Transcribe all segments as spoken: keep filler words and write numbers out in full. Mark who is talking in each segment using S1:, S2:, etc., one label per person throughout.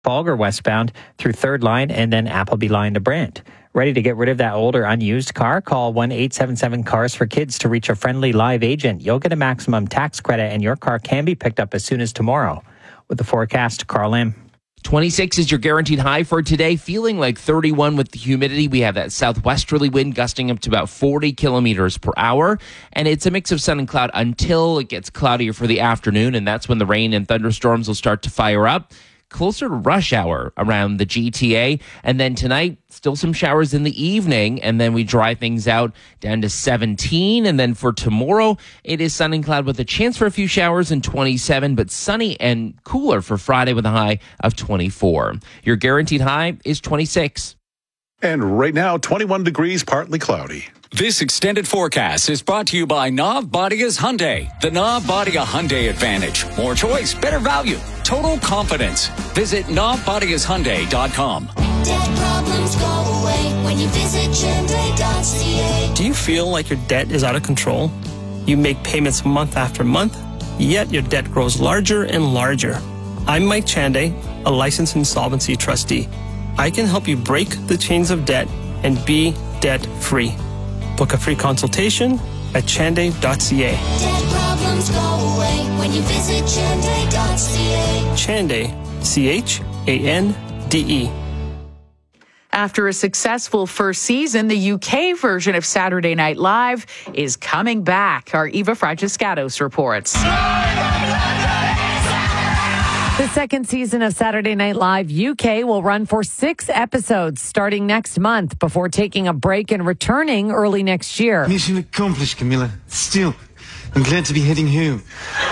S1: Falger westbound through third Line and then Appleby Line to Brant. Ready to get rid of that old or unused car? Call one eight seven seven cars for kids to reach a friendly live agent. You'll get a maximum tax credit and your car can be picked up as soon as tomorrow. With the forecast, Carl Lim.
S2: twenty-six is your guaranteed high for today, feeling like thirty-one with the humidity. We have that southwesterly wind gusting up to about forty kilometers per hour, and it's a mix of sun and cloud until it gets cloudier for the afternoon, and that's when the rain and thunderstorms will start to fire up. Closer to rush hour around the G T A. And then tonight, still some showers in the evening, and then we dry things out down to seventeen. And then for tomorrow, it is sun and cloud with a chance for a few showers and twenty-seven, but sunny and cooler for Friday with a high of twenty-four. Your guaranteed high is twenty-six.
S3: And right now, twenty-one degrees, partly cloudy.
S4: This extended forecast is brought to you by Navbadia's Hyundai. The Navbadia Hyundai Advantage. More choice, better value, total confidence. Visit Navbadias Hyundai dot com.
S5: Debt problems go away when you visit Hyundai dot c a.
S6: Do you feel like your debt is out of control? You make payments month after month, yet your debt grows larger and larger. I'm Mike Chanday, a licensed insolvency trustee. I can help you break the chains of debt and be debt-free. Book a free consultation at Chanday dot c a.
S5: Debt problems go away when you visit Hyundai dot c a.
S6: Chanday, C H A N D E.
S7: After a successful first season, the U K version of Saturday Night Live is coming back. Our Eva Francescatos reports.
S8: The second season of Saturday Night Live U K will run for six episodes starting next month before taking a break and returning early next year.
S9: Mission accomplished, Camilla. Still, I'm glad to be heading home.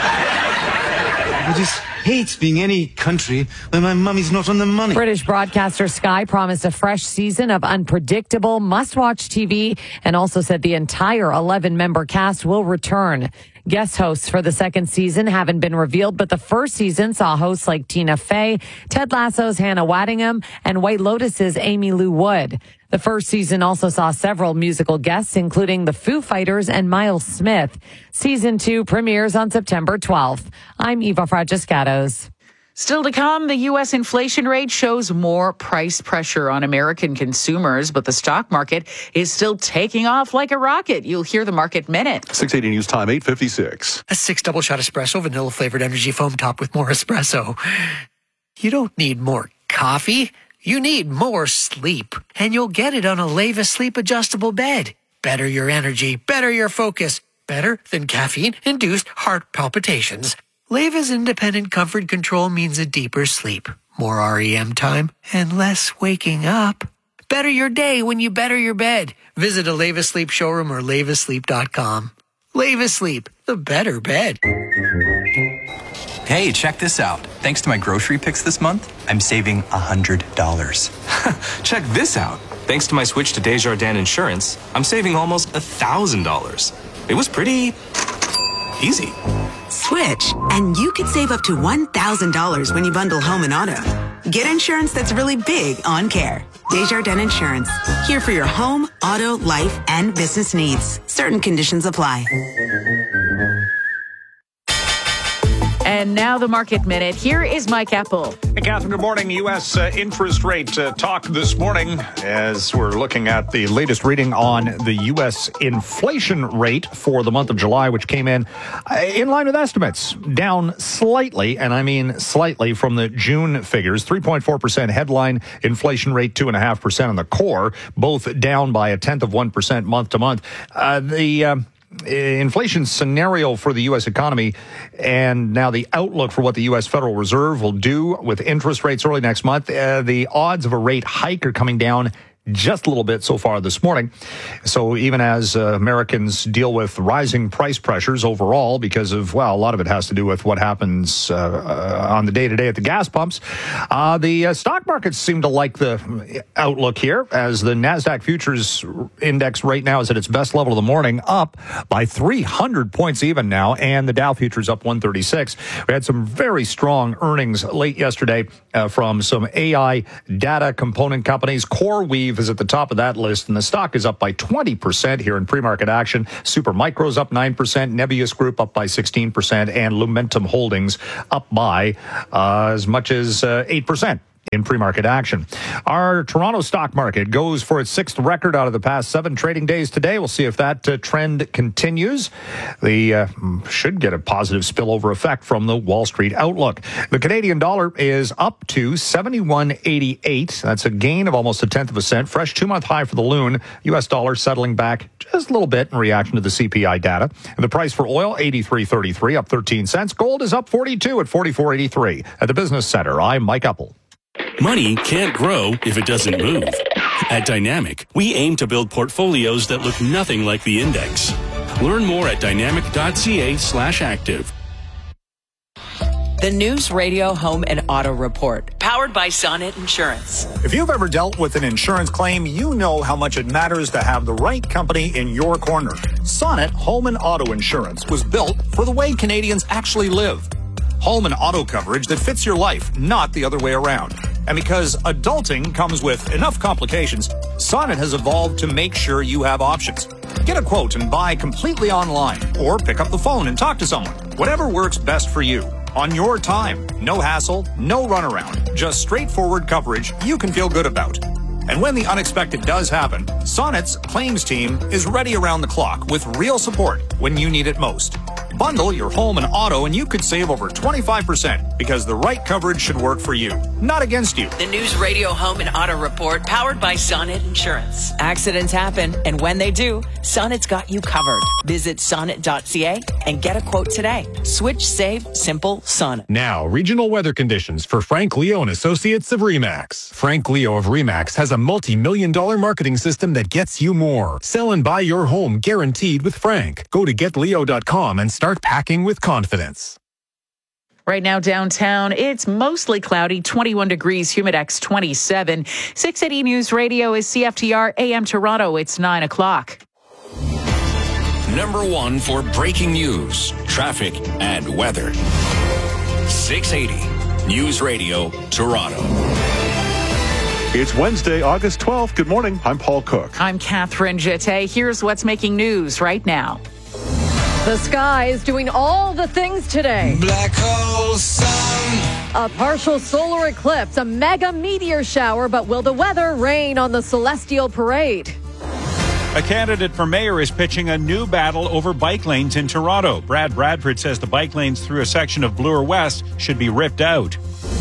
S9: I just hate being any country where my mummy's not on the money.
S8: British broadcaster Sky promised a fresh season of unpredictable, must-watch T V and also said the entire eleven-member cast will return. Guest hosts for the second season haven't been revealed, but the first season saw hosts like Tina Fey, Ted Lasso's Hannah Waddingham, and White Lotus's Amy Lou Wood. The first season also saw several musical guests, including the Foo Fighters and Miles Smith. Season two premieres on September twelfth. I'm Eva Francescatos.
S7: Still to come, the U S inflation rate shows more price pressure on American consumers, but the stock market is still taking off like a rocket. You'll hear the Market Minute.
S3: six eighty News Time, eight fifty-six.
S10: A six double shot espresso, vanilla flavored energy foam top with more espresso. You don't need more coffee. You need more sleep. And you'll get it on a Leva Sleep adjustable bed. Better your energy, better your focus, better than caffeine-induced heart palpitations. Leva's independent comfort control means a deeper sleep, more R E M time, and less waking up. Better your day when you better your bed. Visit a Leva Sleep showroom or leva sleep dot com. Leva Sleep, the better bed.
S11: Hey, check this out. Thanks to my grocery picks this month, I'm saving one hundred dollars.
S12: Check this out. Thanks to my switch to Desjardins Insurance, I'm saving almost one thousand dollars. It was pretty easy.
S13: Switch, and you could save up to one thousand dollars when you bundle home and auto. Get insurance that's really big on care. Desjardins Insurance, here for your home, auto, life, and business needs. Certain conditions apply.
S7: And now the Market Minute. Here is Mike Apple.
S14: Hey, Catherine, good morning. U S uh, interest rate uh, talk this morning as we're looking at the latest reading on the U S inflation rate for the month of July, which came in uh, in line with estimates, down slightly, and I mean slightly from the June figures, three point four percent headline inflation rate, two point five percent on the core, both down by a tenth of one percent month to month. Uh, the... Uh, inflation scenario for the U S economy and now the outlook for what the U S Federal Reserve will do with interest rates early next month. Uh, the odds of a rate hike are coming down just a little bit so far this morning. So even as uh, Americans deal with rising price pressures overall because of, well, a lot of it has to do with what happens uh, uh, on the day-to-day at the gas pumps, uh, the uh, stock markets seem to like the outlook here as the NASDAQ futures index right now is at its best level of the morning, up by three hundred points even now, and the Dow futures up one thirty-six. We had some very strong earnings late yesterday uh, from some A I data component companies. CoreWeave is at the top of that list, and the stock is up by twenty percent here in pre-market action. Supermicro's up nine percent, Nebius Group up by sixteen percent, and Lumentum Holdings up by uh, as much as uh, eight percent. in pre-market action. Our Toronto stock market goes for its sixth record out of the past seven trading days today. We'll see if that uh, trend continues. The uh, should get a positive spillover effect from the Wall Street outlook. The Canadian dollar is up to seventy-one eighty-eight. That's a gain of almost a tenth of a cent. Fresh two-month high for the loon. U S dollar settling back just a little bit in reaction to the C P I data. And the price for oil, eighty-three thirty-three, up thirteen cents. Gold is up forty-two at forty-four eighty-three. At the Business Center, I'm Mike Uppel.
S15: Money can't grow if it doesn't move. At Dynamic, we aim to build portfolios that look nothing like the index. Learn more at dynamic.ca slash active.
S16: The News Radio Home and Auto Report, powered by Sonnet Insurance.
S14: If you've ever dealt with an insurance claim, you know how much it matters to have the right company in your corner. Sonnet Home and Auto Insurance was built for the way Canadians actually live. Home and auto coverage that fits your life, not the other way around. And because adulting comes with enough complications, Sonnet has evolved to make sure you have options. Get a quote and buy completely online, or pick up the phone and talk to someone. Whatever works best for you. On your time. No hassle, no runaround. Just straightforward coverage you can feel good about. And when the unexpected does happen, Sonnet's claims team is ready around the clock with real support when you need it most. Bundle your home and auto and you could save over twenty-five percent because the right coverage should work for you, not against you.
S16: The News Radio Home and Auto Report, powered by Sonnet Insurance. Accidents happen, and when they do, Sonnet's got you covered. Visit sonnet dot c a and get a quote today. Switch, save, simple, Sonnet.
S17: Now, regional weather conditions for Frank Leo and Associates of RE/MAX. Frank Leo of RE/MAX has a multi-million dollar marketing system that gets you more. Sell and buy your home guaranteed with Frank. Go to get leo dot com and start packing with confidence.
S7: Right now downtown, it's mostly cloudy, twenty-one degrees, Humidex twenty-seven. six eighty News Radio is C F T R A M Toronto. It's nine o'clock.
S18: Number one for breaking news, traffic, and weather. six eighty News Radio Toronto.
S3: It's Wednesday, August twelfth. Good morning. I'm Paul Cook.
S7: I'm Catherine Jette. Here's what's making news right now.
S8: The sky is doing all the things today.
S18: Black hole sun.
S8: A partial solar eclipse, a mega meteor shower, but will the weather rain on the celestial parade?
S19: A candidate for mayor is pitching a new battle over bike lanes in Toronto. Brad Bradford says the bike lanes through a section of Bloor West should be ripped out.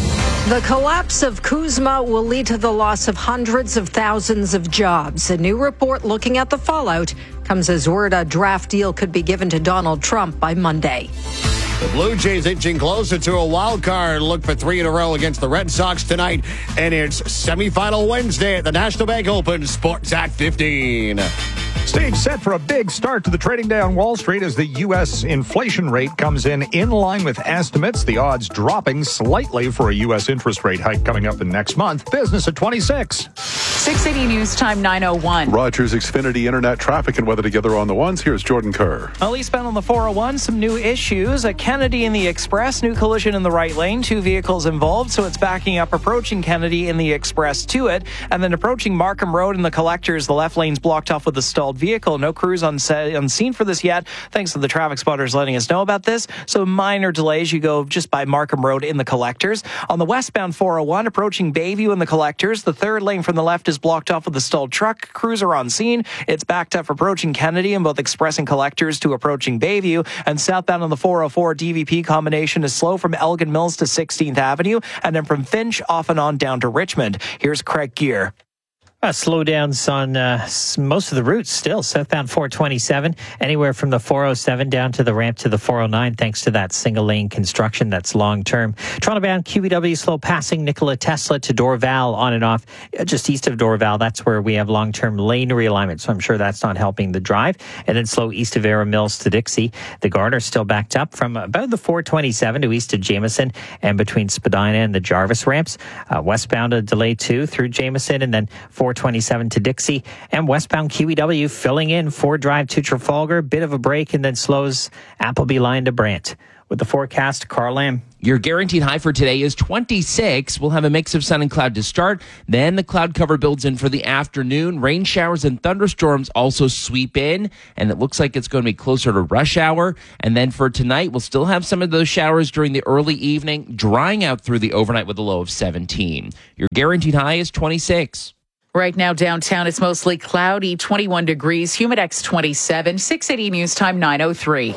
S20: The collapse of CUSMA will lead to the loss of hundreds of thousands of jobs. A new report looking at the fallout comes as word a draft deal could be given to Donald Trump by Monday.
S21: The Blue Jays inching closer to a wild card. Look for three in a row against the Red Sox tonight. And it's semifinal Wednesday at the National Bank Open, Sports at fifteen.
S14: Stage set for a big start to the trading day on Wall Street as the U S inflation rate comes in in line with estimates. The odds dropping slightly for a U S interest rate hike coming up in next month. Business at twenty-six.
S7: six eighty News Time nine oh one.
S3: Rogers Xfinity Internet traffic and weather together on the ones. Here's Jordan Kerr.
S22: Well, eastbound on the four oh one, some new issues. A Kennedy in the Express, new collision in the right lane. Two vehicles involved, so it's backing up approaching Kennedy in the Express to it. And then approaching Markham Road in the Collectors, the left lane's blocked off with a stalled vehicle. No crews on, set, on scene for this yet, thanks to the traffic spotters letting us know about this. So minor delays. You go just by Markham Road in the Collectors. On the westbound four oh one, approaching Bayview in the Collectors, the third lane from the left is blocked off with a stalled truck. Crews are on scene. It's backed up approaching Kennedy in both Express and Collectors to approaching Bayview. And southbound on the four oh four, D V P combination is slow from Elgin Mills to sixteenth Avenue, and then from Finch off and on down to Richmond. Here's Craig Gear.
S1: Uh, slowdowns on uh, most of the routes still. Southbound four twenty-seven, anywhere from the four oh seven down to the ramp to the four oh nine, thanks to that single lane construction that's long term. Toronto bound Q B W slow passing Nikola Tesla to Dorval on and off, uh, just east of Dorval. That's where we have long term lane realignment, so I'm sure that's not helping the drive. And then slow east of Era Mills to Dixie. The Garner still backed up from about the four twenty-seven to east of Jameson and between Spadina and the Jarvis ramps. Uh, westbound a delay too through Jameson, and then four twenty-seven to Dixie, and westbound Q E W filling in Ford Drive to Trafalgar, bit of a break, and then slows Appleby line to Brant. With the forecast, Carl Lamb.
S2: Your guaranteed high for today is twenty-six. We'll have a mix of sun and cloud to start. Then the cloud cover builds in for the afternoon. Rain showers and thunderstorms also sweep in, and it looks like it's going to be closer to rush hour. And then for tonight, we'll still have some of those showers during the early evening, drying out through the overnight with a low of seventeen. Your guaranteed high is twenty-six.
S7: Right now downtown, it's mostly cloudy, twenty-one degrees, Humidex twenty-seven, six eighty News Time nine oh three.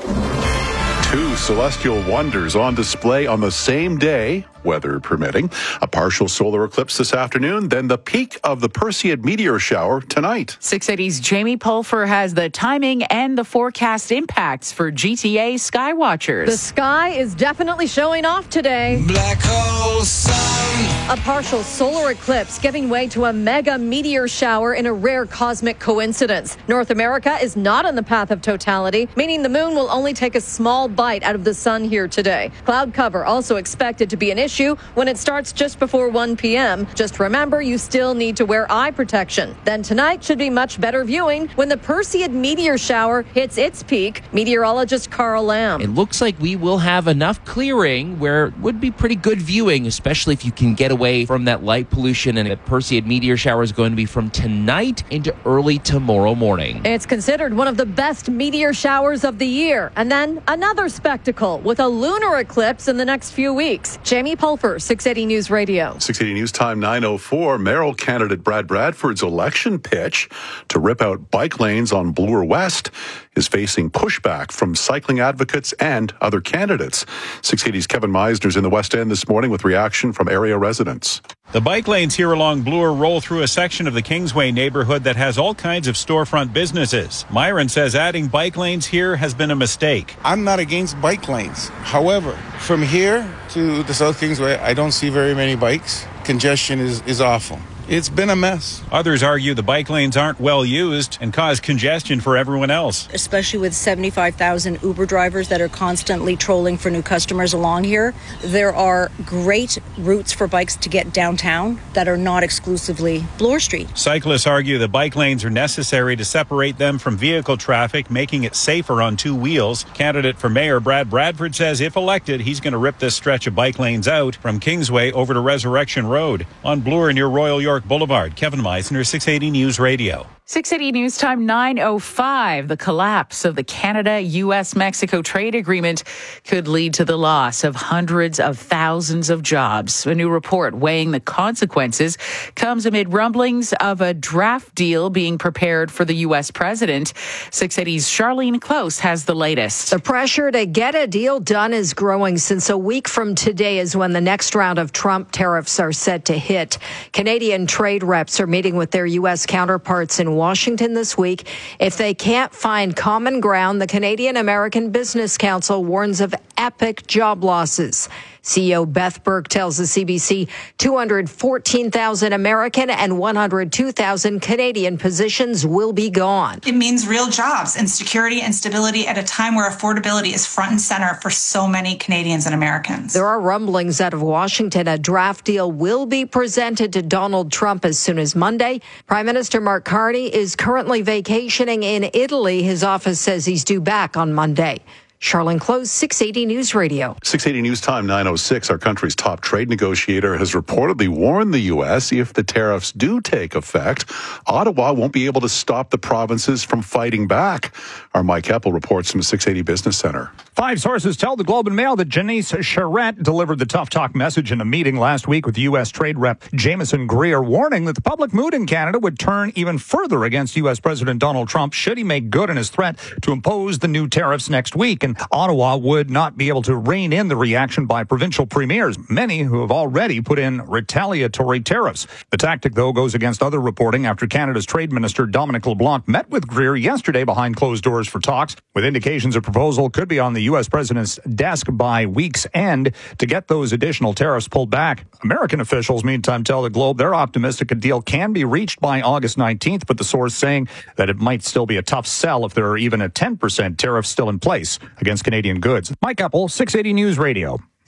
S3: Two celestial wonders on display on the same day, weather permitting. A partial solar eclipse this afternoon, then the peak of the Perseid meteor shower tonight.
S7: six eighty's Jamie Pulfer has the timing and the forecast impacts for G T A Skywatchers.
S20: The sky is definitely showing off today.
S5: Black hole sun.
S20: A partial solar eclipse giving way to a mega meteor shower in a rare cosmic coincidence. North America is not on the path of totality, meaning the moon will only take a small bite out of the sun here today. Cloud cover also expected to be an issue when it starts just before one p.m. Just remember, you still need to wear eye protection. Then tonight should be much better viewing when the Perseid meteor shower hits its peak. Meteorologist Carl Lamb.
S2: It looks like we will have enough clearing where it would be pretty good viewing, especially if you can get away from that light pollution. And the Perseid meteor shower is going to be from tonight into early tomorrow morning.
S20: It's considered one of the best meteor showers of the year. And then another spectacle with a lunar eclipse in the next few weeks. Jamie Pulfer, six eighty News Radio.
S3: six eighty News Time nine oh four. Mayoral candidate Brad Bradford's election pitch to rip out bike lanes on Bloor West is facing pushback from cycling advocates and other candidates. six eighty's Kevin Meisner's in the West End this morning with reaction from area residents.
S19: The bike lanes here along Bloor roll through a section of the Kingsway neighborhood that has all kinds of storefront businesses. Myron says adding bike lanes here has been a mistake.
S4: I'm not against bike lanes. However, from here to the South Kingsway, I don't see very many bikes. Congestion is, is awful. It's been a mess.
S19: Others argue the bike lanes aren't well used and cause congestion for everyone else.
S23: Especially with seventy-five thousand Uber drivers that are constantly trolling for new customers along here. There are great routes for bikes to get downtown that are not exclusively Bloor Street.
S19: Cyclists argue the bike lanes are necessary to separate them from vehicle traffic, making it safer on two wheels. Candidate for mayor Brad Bradford says if elected, he's going to rip this stretch of bike lanes out from Kingsway over to Resurrection Road. On Bloor near Royal York Boulevard, Kevin Meisner, six eighty News Radio.
S7: six eighty News Time nine oh five. The collapse of the Canada-U S Mexico trade agreement could lead to the loss of hundreds of thousands of jobs. A new report weighing the consequences comes amid rumblings of a draft deal being prepared for the U S president. six eighty's Charlene Close has the latest.
S20: The pressure to get a deal done is growing since a week from today is when the next round of Trump tariffs are set to hit. Canadian trade reps are meeting with their U S counterparts in Washington this week. If they can't find common ground, the Canadian American Business Council warns of epic job losses. C E O Beth Burke tells the C B C two hundred fourteen thousand American and one hundred two thousand Canadian positions will be gone.
S24: It means real jobs and security and stability at a time where affordability is front and center for so many Canadians and Americans.
S20: There are rumblings out of Washington. A draft deal will be presented to Donald Trump as soon as Monday. Prime Minister Mark Carney is currently vacationing in Italy. His office says he's due back on Monday. Charlene Close, six eighty News Radio.
S3: six eighty News Time nine oh six. Our country's top trade negotiator has reportedly warned the U S if the tariffs do take effect, Ottawa won't be able to stop the provinces from fighting back. Our Mike Heppel reports from the six eighty Business Center.
S14: Five sources tell the Globe and Mail that Janice Charette delivered the tough talk message in a meeting last week with U S Trade Rep Jameson Greer, warning that the public mood in Canada would turn even further against U S President Donald Trump should he make good on his threat to impose the new tariffs next week. And Ottawa would not be able to rein in the reaction by provincial premiers, many who have already put in retaliatory tariffs. The tactic, though, goes against other reporting after Canada's Trade Minister Dominic LeBlanc met with Greer yesterday behind closed doors for talks, with indications a proposal could be on the U S president's desk by week's end to get those additional tariffs pulled back. American officials, meantime, tell the Globe they're optimistic a deal can be reached by August nineteenth, but the source saying that it might still be a tough sell if there are even a ten percent tariff still in place against Canadian goods. Mike Heppel, six eighty News Radio.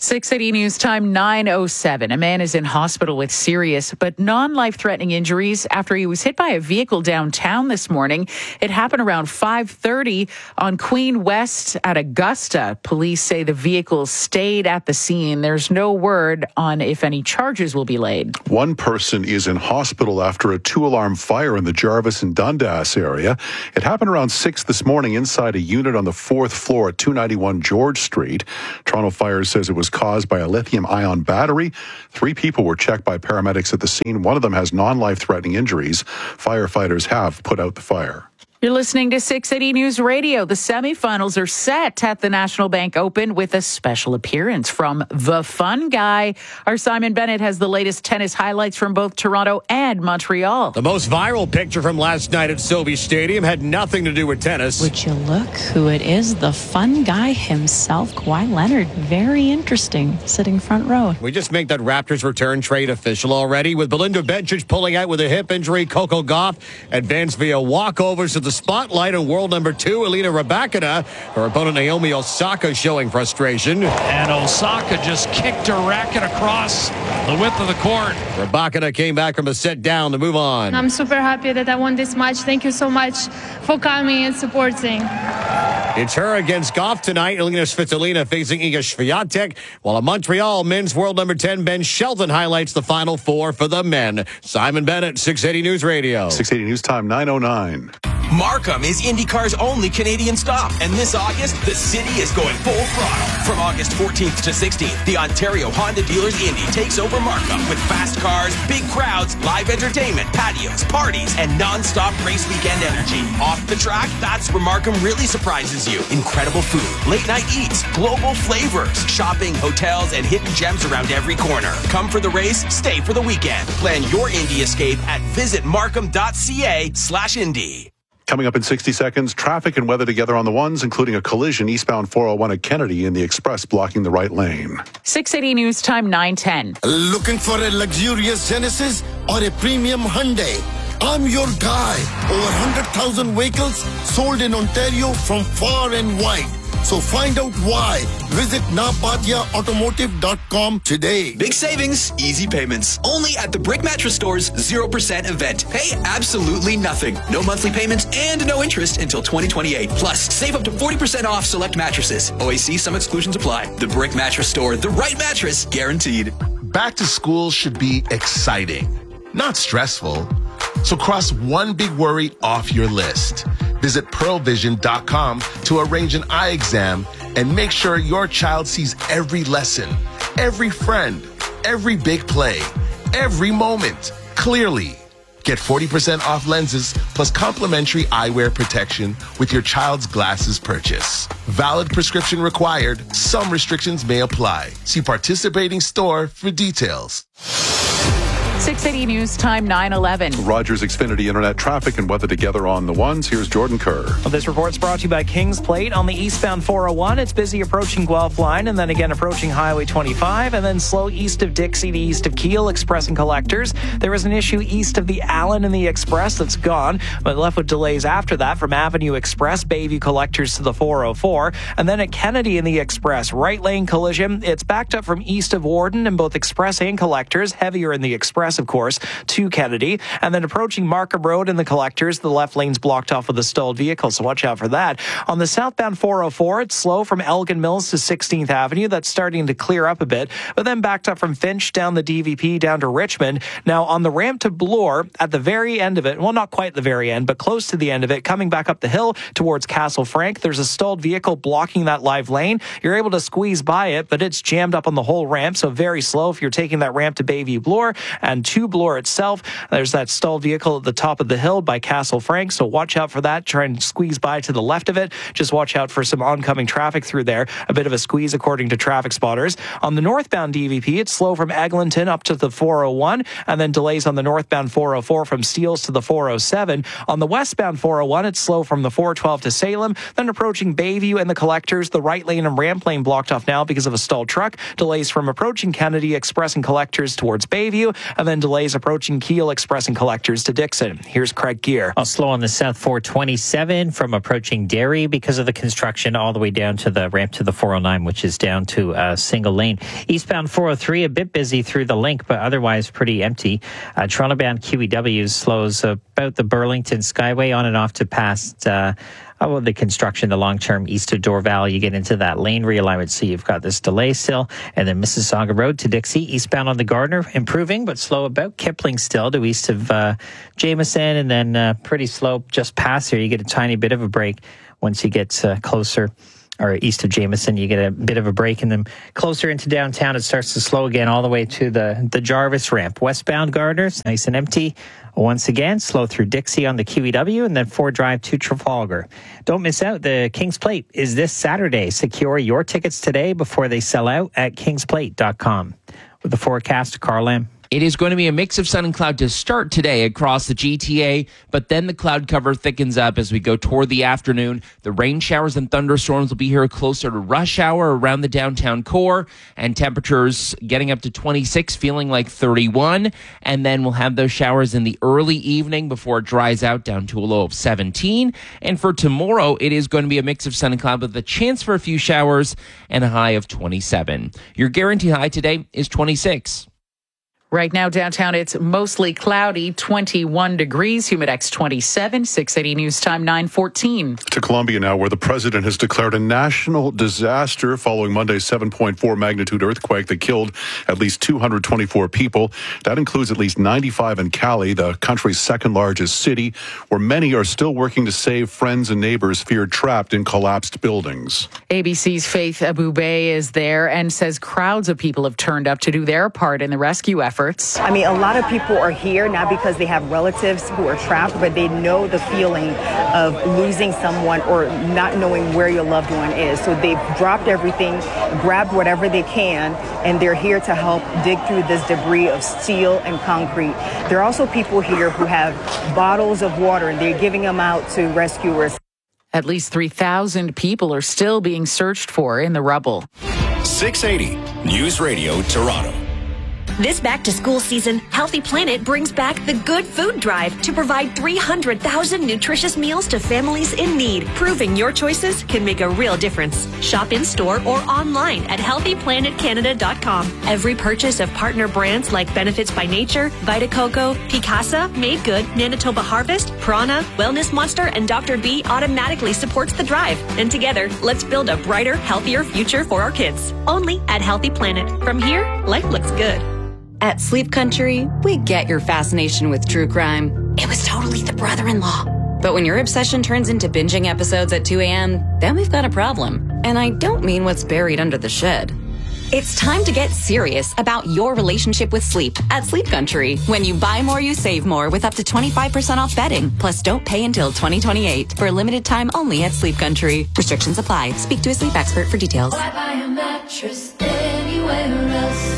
S7: six eighty News Time, nine oh seven. A man is in hospital with serious but non-life-threatening injuries after he was hit by a vehicle downtown this morning. It happened around five thirty on Queen West at Augusta. Police say the vehicle stayed at the scene. There's no word on if any charges will be laid.
S3: One person is in hospital after a two-alarm fire in the Jarvis and Dundas area. It happened around six this morning inside a unit on the fourth floor at two ninety-one George Street. Toronto Fire says it was caused by a lithium-ion battery. Three people were checked by paramedics at the scene. One of them has non-life-threatening injuries. Firefighters have put out the fire.
S7: You're listening to six eighty News Radio. The semifinals are set at the National Bank Open with a special appearance from the fun guy. Our Simon Bennett has the latest tennis highlights from both Toronto and Montreal.
S21: The most viral picture from last night at Sobeys Stadium had nothing to do with tennis.
S6: Would you look who it is? The fun guy himself, Kawhi Leonard. Very interesting, sitting front row.
S21: We just make that Raptors return trade official already, with Belinda Bencic pulling out with a hip injury. Coco Gauff advanced via walkovers to the spotlight on world number two, Elena Rybakina. Her opponent, Naomi Osaka, showing frustration.
S9: And Osaka just kicked her racket across the width of the court.
S21: Rybakina came back from a set down to move on.
S10: I'm super happy that I won this match. Thank you so much for coming and supporting.
S21: It's her against Gauff tonight. Elena Svitolina facing Iga Swiatek. While in Montreal, men's world number ten, Ben Shelton, highlights the final four for the men. Simon Bennett, six eighty News Radio.
S3: six eighty News Time, nine oh nine.
S11: Markham is IndyCar's only Canadian stop, and this August, the city is going full throttle. From August fourteenth to sixteenth, the Ontario Honda Dealers Indy takes over Markham with fast cars, big crowds, live entertainment, patios, parties, and non-stop race weekend energy. Off the track, that's where Markham really surprises you. Incredible food, late-night eats, global flavors, shopping, hotels, and hidden gems around every corner. Come for the race, stay for the weekend. Plan your Indy escape at visitmarkham.ca slash Indy.
S3: Coming up in sixty seconds, traffic and weather together on the ones, including a collision eastbound four oh one at Kennedy in the express blocking the right lane.
S7: six eighty News Time, nine ten.
S25: Looking for a luxurious Genesis or a premium Hyundai? I'm your guy. Over one hundred thousand vehicles sold in Ontario from far and wide. So find out why. Visit napatia automotive dot com today.
S26: Big savings, easy payments. Only at the Brick Mattress Store's zero percent event. Pay absolutely nothing. No monthly payments and no interest until twenty twenty-eight. Plus, save up to forty percent off select mattresses. O A C, some exclusions apply. The Brick Mattress Store, the right mattress guaranteed.
S27: Back to school should be exciting, not stressful. So cross one big worry off your list. Visit pearl vision dot com to arrange an eye exam and make sure your child sees every lesson, every friend, every big play, every moment clearly. Get forty percent off lenses plus complimentary eyewear protection with your child's glasses purchase. Valid prescription required. Some restrictions may apply. See participating store for details.
S7: six eighty News Time, nine eleven.
S3: Rogers Xfinity Internet traffic and weather together on the ones. Here's Jordan Kerr.
S22: Well, this report's brought to you by Kings Plate on the eastbound four oh one. It's busy approaching Guelph Line and then again approaching Highway twenty-five and then slow east of Dixie to east of Kiel, Express and Collectors. There is an issue east of the Allen and the Express that's gone, but left with delays after that from Avenue Express, Bayview Collectors to the four oh four. And then at Kennedy in the Express, right lane collision. It's backed up from east of Warden in both Express and Collectors, heavier in the Express, of course, to Kennedy. And then approaching Markham Road in the Collectors, the left lane's blocked off with a stalled vehicle, so watch out for that. On the southbound four oh four, it's slow from Elgin Mills to sixteenth Avenue. That's starting to clear up a bit, but then backed up from Finch down the D V P down to Richmond. Now on the ramp to Bloor, at the very end of it, well, not quite the very end, but close to the end of it, coming back up the hill towards Castle Frank, there's a stalled vehicle blocking that live lane. You're able to squeeze by it, but it's jammed up on the whole ramp, so very slow if you're taking that ramp to Bayview Bloor. And to Bloor itself, there's that stalled vehicle at the top of the hill by Castle Frank, so watch out for that. Try and squeeze by to the left of it. Just watch out for some oncoming traffic through there. A bit of a squeeze according to traffic spotters. On the northbound D V P, it's slow from Eglinton up to the four oh one, and then delays on the northbound four oh four from Steeles to the four oh seven. On the westbound four oh one, it's slow from the four twelve to Salem, then approaching Bayview and the Collectors. The right lane and ramp lane blocked off now because of a stalled truck. Delays from approaching Kennedy, Express and Collectors towards Bayview, and and then delays approaching Kiel Express and collectors to Dixon. Here's Craig Gear.
S1: I'll slow on the South four twenty-seven from approaching Derry because of the construction all the way down to the ramp to the four oh nine, which is down to a single lane. Eastbound four oh three, a bit busy through the link, but otherwise pretty empty. Uh, Toronto-bound Q E W slows about the Burlington Skyway on and off to past uh, oh, the construction, the long-term east of Dorval. You get into that lane realignment, so you've got this delay still. And then Mississauga Road to Dixie, eastbound on the Gardner, improving, but slow about Kipling still to east of uh, Jameson, and then uh, pretty slow just past here. You get a tiny bit of a break once you get uh, closer, or east of Jameson, you get a bit of a break, and then closer into downtown, it starts to slow again all the way to the, the Jarvis ramp. Westbound Gardner's nice and empty. Once again, slow through Dixie on the Q E W, and then Ford Drive to Trafalgar. Don't miss out. The King's Plate is this Saturday. Secure your tickets today before they sell out at kings plate dot com. With the forecast, Carl Lamb.
S2: It is going to be a mix of sun and cloud to start today across the G T A, but then the cloud cover thickens up as we go toward the afternoon. The rain showers and thunderstorms will be here closer to rush hour around the downtown core, and temperatures getting up to twenty-six, feeling like thirty-one. And then we'll have those showers in the early evening before it dries out down to a low of seventeen. And for tomorrow, it is going to be a mix of sun and cloud with a chance for a few showers and a high of twenty-seven. Your guaranteed high today is twenty-six.
S7: Right now, downtown, it's mostly cloudy, twenty-one degrees, Humidex twenty-seven, six eighty News Time, nine fourteen.
S3: To Colombia now, where the president has declared a national disaster following Monday's seven point four magnitude earthquake that killed at least two hundred twenty-four people. That includes at least ninety-five in Cali, the country's second largest city, where many are still working to save friends and neighbors feared trapped in collapsed buildings.
S7: A B C's Faith Abubey is there and says crowds of people have turned up to do their part in the rescue effort.
S8: I mean, a lot of people are here not because they have relatives who are trapped, but they know the feeling of losing someone or not knowing where your loved one is. So they've dropped everything, grabbed whatever they can, and they're here to help dig through this debris of steel and concrete. There are also people here who have bottles of water, and they're giving them out to rescuers.
S7: At least three thousand people are still being searched for in the rubble.
S11: six eighty News Radio Toronto.
S12: This back-to-school season, Healthy Planet brings back the Good Food Drive to provide three hundred thousand nutritious meals to families in need, proving your choices can make a real difference. Shop in-store or online at healthy planet canada dot com. Every purchase of partner brands like Benefits by Nature, Vita Coco, Picasa, Made Good, Manitoba Harvest, Prana, Wellness Monster, and Doctor B automatically supports the drive. And together, let's build a brighter, healthier future for our kids. Only at Healthy Planet. From here, life looks good.
S13: At Sleep Country, we get your fascination with true crime. It was totally the brother-in-law. But when your obsession turns into binging episodes at two a.m., then we've got a problem. And I don't mean what's buried under the shed. It's time to get serious about your relationship with sleep at Sleep Country. When you buy more, you save more with up to twenty-five percent off bedding. Plus, don't pay until twenty twenty-eight for a limited time only at Sleep Country. Restrictions apply. Speak to a sleep expert for details.
S5: Why buy a mattress anywhere else?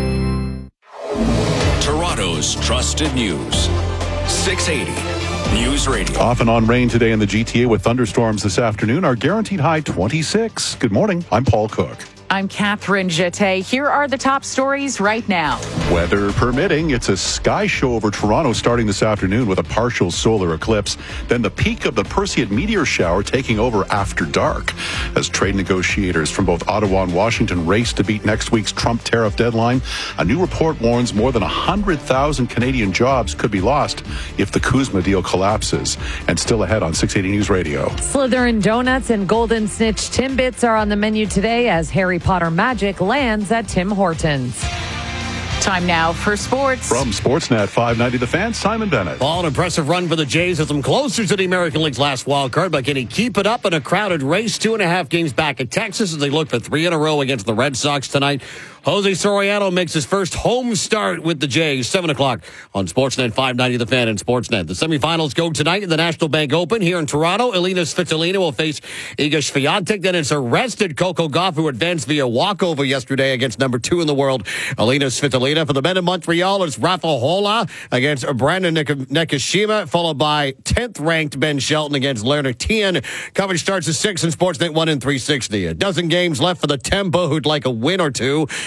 S11: Toronto's trusted news. six eighty News Radio.
S3: Off and on rain today in the G T A with thunderstorms this afternoon. Our guaranteed high twenty-six. Good morning. I'm Paul Cook.
S7: I'm Catherine Jeté. Here are the top stories right now.
S3: Weather permitting, it's a sky show over Toronto starting this afternoon with a partial solar eclipse. Then the peak of the Perseid meteor shower taking over after dark. As trade negotiators from both Ottawa and Washington race to beat next week's Trump tariff deadline, a new report warns more than one hundred thousand Canadian jobs could be lost if the Kuzma deal collapses. And still ahead on six eighty News Radio.
S15: Slytherin Donuts and Golden Snitch Timbits are on the menu today as Harry Potter Magic lands at Tim Hortons.
S7: Time now for sports.
S3: From Sportsnet five ninety The Fan, Simon Bennett.
S21: All an impressive run for the Jays as them closer to the American League's last wild card, but can he keep it up in a crowded race? Two and a half games back at Texas as they look for three in a row against the Red Sox tonight. Jose Soriano makes his first home start with the Jays, seven o'clock on Sportsnet five ninety The Fan and Sportsnet. The semifinals go tonight in the National Bank Open here in Toronto. Elina Svitolina will face Iga Swiatek. Then it's arrested Coco Gauff, who advanced via walkover yesterday against number two in the world, Elina Svitolina. For the men in Montreal, it's Rafa Hola against Brandon Nakashima, followed by tenth-ranked Ben Shelton against Leonard Tien. Coverage starts at six and Sportsnet one in three sixty. A dozen games left for the Tempo, who'd like a win or two.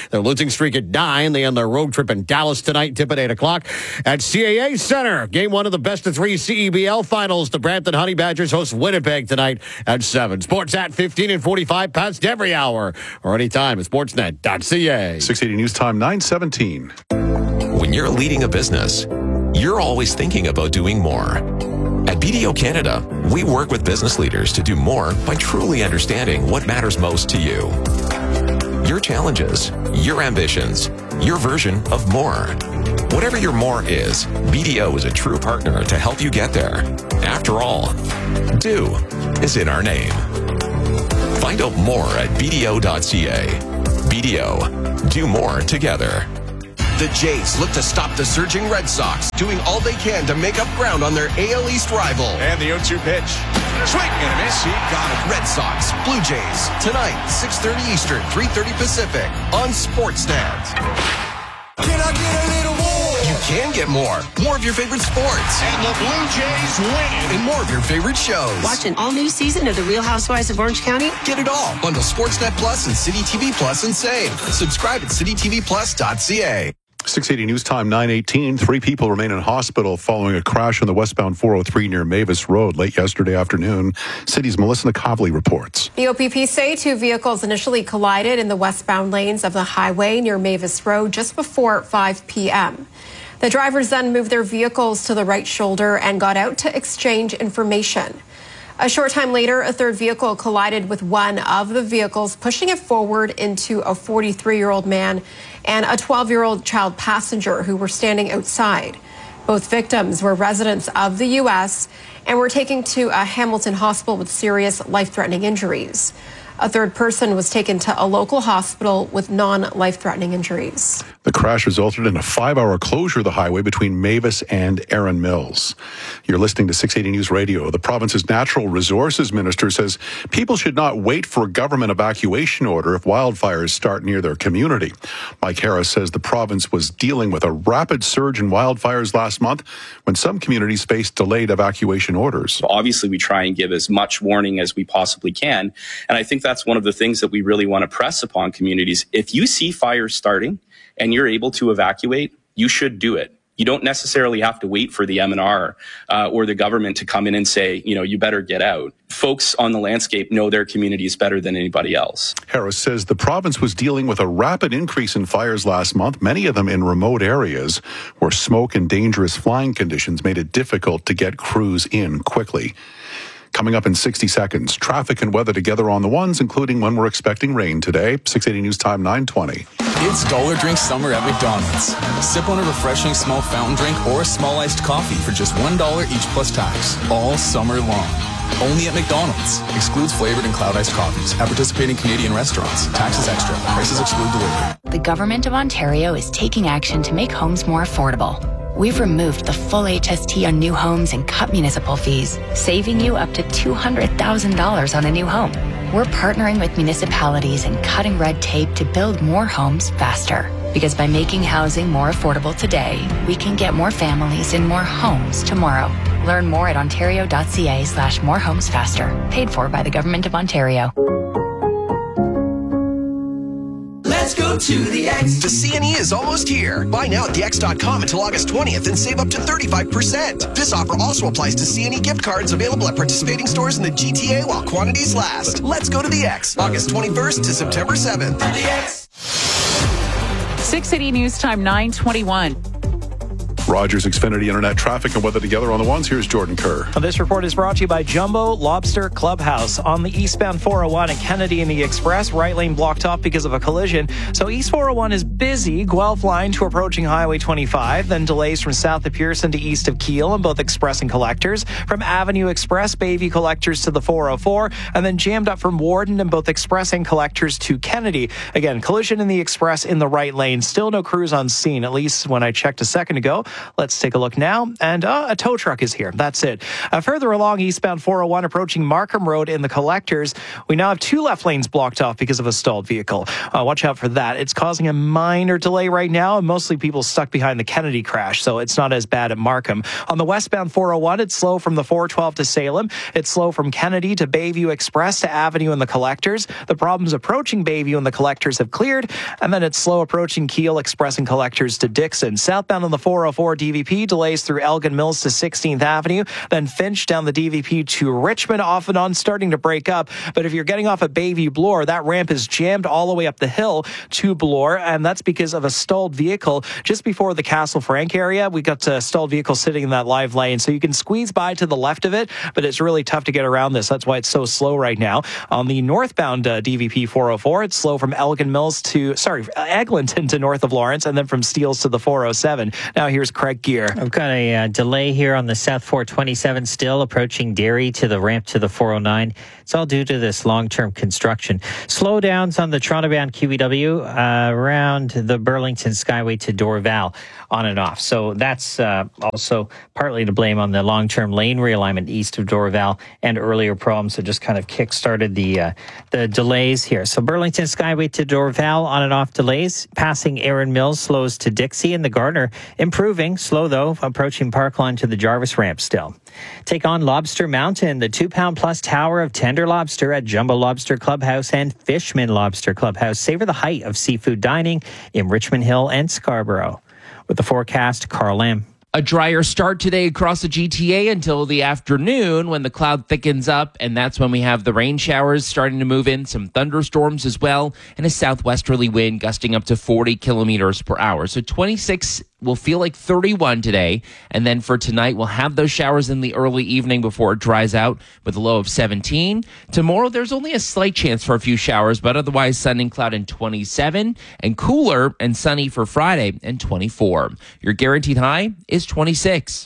S21: Their losing streak at nine. They end their road trip in Dallas tonight, tip at eight o'clock. At C A A Center, game one of the best of three C E B L finals. The Brampton Honey Badgers host Winnipeg tonight at seven. Sports at fifteen and forty-five past every hour or anytime at sportsnet dot c a.
S3: six eighty News Time, nine seventeen.
S4: When you're leading a business, you're always thinking about doing more. At B D O Canada, we work with business leaders to do more by truly understanding what matters most to you. Your challenges, your ambitions, your version of more. Whatever your more is, B D O is a true partner to help you get there. After all, do is in our name. Find out more at b d o dot c a. B D O, do more together.
S11: The Jays look to stop the surging Red Sox, doing all they can to make up ground on their A L East rival.
S16: And the oh two pitch. Swing and a miss.
S11: He got it. Red Sox, Blue Jays, tonight, six thirty Eastern, three thirty Pacific, on Sportsnet.
S16: Can I get a little more?
S11: You can get more. More of your favorite sports.
S16: And the Blue Jays win.
S11: And more of your favorite shows.
S17: Watch an all-new season of The Real Housewives of Orange County.
S11: Get it all. Bundle Sportsnet Plus and City T V Plus and save. Subscribe at city t v plus dot c a.
S3: six eighty News Time, nine eighteen. Three people remain in hospital following a crash on the westbound four oh three near Mavis Road late yesterday afternoon. City's Melissa Nakavli reports.
S18: The O P P say two vehicles initially collided in the westbound lanes of the highway near Mavis Road just before five p.m. The drivers then moved their vehicles to the right shoulder and got out to exchange information. A short time later, a third vehicle collided with one of the vehicles, pushing it forward into a forty-three-year-old man and a twelve-year-old child passenger who were standing outside. Both victims were residents of the U S and were taken to a Hamilton hospital with serious life-threatening injuries. A third person was taken to a local hospital with non-life-threatening injuries.
S3: The crash resulted in a five-hour closure of the highway between Mavis and Erin Mills. You're listening to six eighty News Radio. The province's Natural Resources Minister says people should not wait for a government evacuation order if wildfires start near their community. Mike Harris says the province was dealing with a rapid surge in wildfires last month when some communities faced delayed evacuation orders.
S19: Obviously, we try and give as much warning as we possibly can, and I think that's one of the things that we really want to press upon communities. If you see fires starting and you're able to evacuate, you should do it. You don't necessarily have to wait for the M and R uh, or the government to come in and say, you know, you better get out. Folks on the landscape know their communities better than anybody else.
S3: Harris says the province was dealing with a rapid increase in fires last month, many of them in remote areas where smoke and dangerous flying conditions made it difficult to get crews in quickly. Coming up in sixty seconds, traffic and weather together on the ones, including when we're expecting rain today. six eighty News Time, nine twenty.
S26: It's Dollar Drink Summer at McDonald's. Sip on a refreshing small fountain drink or a small iced coffee for just one dollar each plus tax, all summer long. Only at McDonald's. Excludes flavored and cloud iced coffees at participating Canadian restaurants. Taxes extra. Prices exclude delivery.
S23: The Government of Ontario is taking action to make homes more affordable. We've removed the full H S T on new homes and cut municipal fees, saving you up to two hundred thousand dollars on a new home. We're partnering with municipalities and cutting red tape to build more homes faster. Because by making housing more affordable today, we can get more families in more homes tomorrow. Learn more at ontario.ca slash more homes faster. Paid for by the Government of Ontario.
S11: Let's go to the X. The C N E is almost here. Buy now at the x dot com until August twentieth and save up to thirty-five percent. This offer also applies to C N E gift cards available at participating stores in the G T A while quantities last. Let's go to the X. August twenty-first to September seventh. The X.
S7: six eighty News Time, nine twenty-one.
S3: Rogers Xfinity Internet traffic and weather together on the ones. Here's Jordan Kerr.
S22: This report is brought to you by Jumbo Lobster Clubhouse. On the eastbound four oh one at Kennedy and the Express, right lane blocked off because of a collision. So East four oh one is busy. Guelph line to approaching Highway twenty-five. Then delays from south of Pearson to east of Keele on both Express and Collectors. From Avenue Express, Bayview Collectors to the four oh four. And then jammed up from Warden and both Express and Collectors to Kennedy. Again, collision in the Express in the right lane. Still no crews on scene, at least when I checked a second ago. Let's take a look now. And uh, a tow truck is here. That's it. Uh, further along, eastbound four oh one approaching Markham Road in the collectors, we now have two left lanes blocked off because of a stalled vehicle. Uh, watch out for that. It's causing a minor delay right now, and mostly people stuck behind the Kennedy crash, so it's not as bad at Markham. On the westbound four oh one, it's slow from the four twelve to Salem. It's slow from Kennedy to Bayview Express to Avenue and the collectors. The problems approaching Bayview and the collectors have cleared, and then it's slow approaching Keel Express and collectors to Dixon. Southbound on the four oh four D V P, delays through Elgin Mills to sixteenth Avenue, then Finch down the D V P to Richmond, off and on, starting to break up. But if you're getting off at Bayview Bloor, that ramp is jammed all the way up the hill to Bloor, and that's because of a stalled vehicle just before the Castle Frank area. We got a stalled vehicle sitting in that live lane, so you can squeeze by to the left of it, but it's really tough to get around this. That's why it's so slow right now. On the northbound uh, D V P four oh four, it's slow from Elgin Mills to, sorry, Eglinton to north of Lawrence, and then from Steeles to the four oh seven. Now here's Craig Gear.
S1: I've got a uh, delay here on the South four twenty-seven still approaching Derry to the ramp to the four oh nine. It's all due to this long-term construction. Slowdowns on the Toronto-bound Q E W uh, around the Burlington Skyway to Dorval on and off. So that's uh, also partly to blame on the long-term lane realignment east of Dorval and earlier problems that just kind of kick-started the uh, the delays here. So Burlington Skyway to Dorval on and off delays. Passing Erin Mills slows to Dixie, and the Gardner improving, slow though, approaching Parkline to the Jarvis ramp still. Take on Lobster Mountain, the two-pound plus tower of tender lobster at Jumbo Lobster Clubhouse and Fishman Lobster Clubhouse. Savor the height of seafood dining in Richmond Hill and Scarborough. With the forecast, Carl Lamb.
S2: A drier start today across the G T A until the afternoon when the cloud thickens up, and that's when we have the rain showers starting to move in, some thunderstorms as well, and a southwesterly wind gusting up to forty kilometers per hour. So twenty-six will feel like thirty-one today, and then for tonight we'll have those showers in the early evening before it dries out with a low of seventeen. Tomorrow there's only a slight chance for a few showers, but otherwise sun and cloud in twenty-seven, and cooler and sunny for Friday and twenty-four. Your guaranteed high is twenty-six.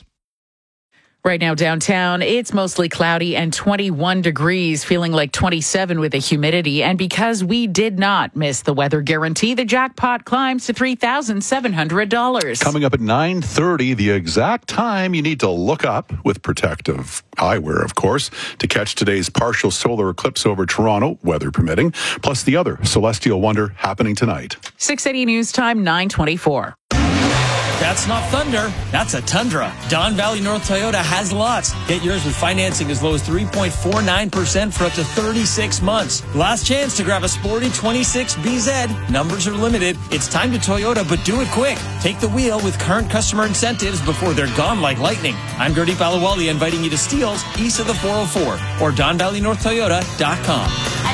S7: Right now downtown, it's mostly cloudy and twenty-one degrees, feeling like twenty-seven with the humidity. And because we did not miss the weather guarantee, the jackpot climbs to three thousand seven hundred dollars.
S3: Coming up at nine thirty, the exact time you need to look up, with protective eyewear, of course, to catch today's partial solar eclipse over Toronto, weather permitting, plus the other celestial wonder happening tonight.
S7: six eighty News Time, nine twenty-four.
S6: That's not thunder. That's a Tundra. Don Valley North Toyota has lots. Get yours with financing as low as three point four nine percent for up to thirty-six months. Last chance to grab a sporty twenty-six B Z. Numbers are limited. It's time to Toyota, but do it quick. Take the wheel with current customer incentives before they're gone like lightning. I'm Gurdeep Alawali, inviting you to Steeles, east of the four oh four, or don valley north toyota dot com.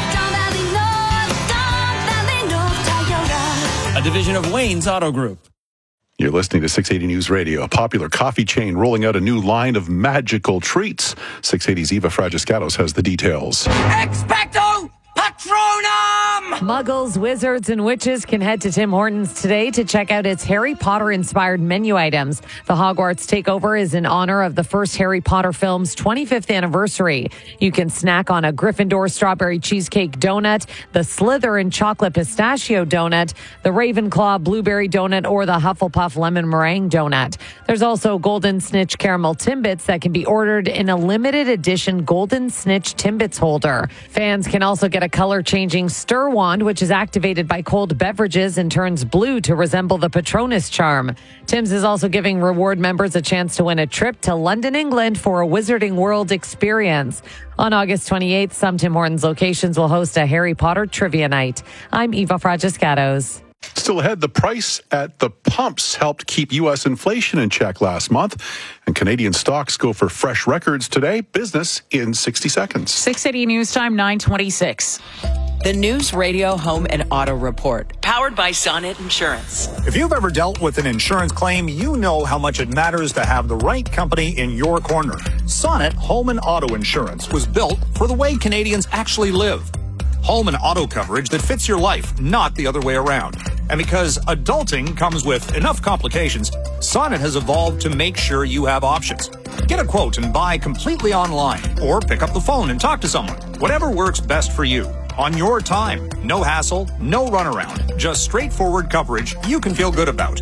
S6: A division of Wayne's Auto Group.
S3: You're listening to six eighty News Radio, a popular coffee chain rolling out a new line of magical treats. six eighty's Eva Fragiscatos has the details.
S15: Expecto Patronum! Muggles, wizards, and witches can head to Tim Hortons today to check out its Harry Potter-inspired menu items. The Hogwarts takeover is in honor of the first Harry Potter film's twenty-fifth anniversary. You can snack on a Gryffindor strawberry cheesecake donut, the Slytherin chocolate pistachio donut, the Ravenclaw blueberry donut, or the Hufflepuff lemon meringue donut. There's also Golden Snitch caramel Timbits that can be ordered in a limited edition Golden Snitch Timbits holder. Fans can also get a color-changing stir wand, which is activated by cold beverages and turns blue to resemble the Patronus charm. Tim's is also giving reward members a chance to win a trip to London, England for a Wizarding World experience. On August twenty-eighth, some Tim Hortons locations will host a Harry Potter trivia night. I'm Eva Fragiscatos.
S3: Still ahead, the price at the pumps helped keep U S inflation in check last month, and Canadian stocks go for fresh records today. Business in sixty seconds.
S7: six eighty News Time, nine twenty-six.
S9: The News Radio Home and Auto Report, powered by Sonnet Insurance.
S10: If you've ever dealt with an insurance claim, you know how much it matters to have the right company in your corner. Sonnet Home and Auto Insurance was built for the way Canadians actually live. Home and auto coverage that fits your life, not the other way around. And because adulting comes with enough complications, Sonnet has evolved to make sure you have options. Get a quote and buy completely online, or pick up the phone and talk to someone. Whatever works best for you. On your time. No hassle, no runaround. Just straightforward coverage you can feel good about.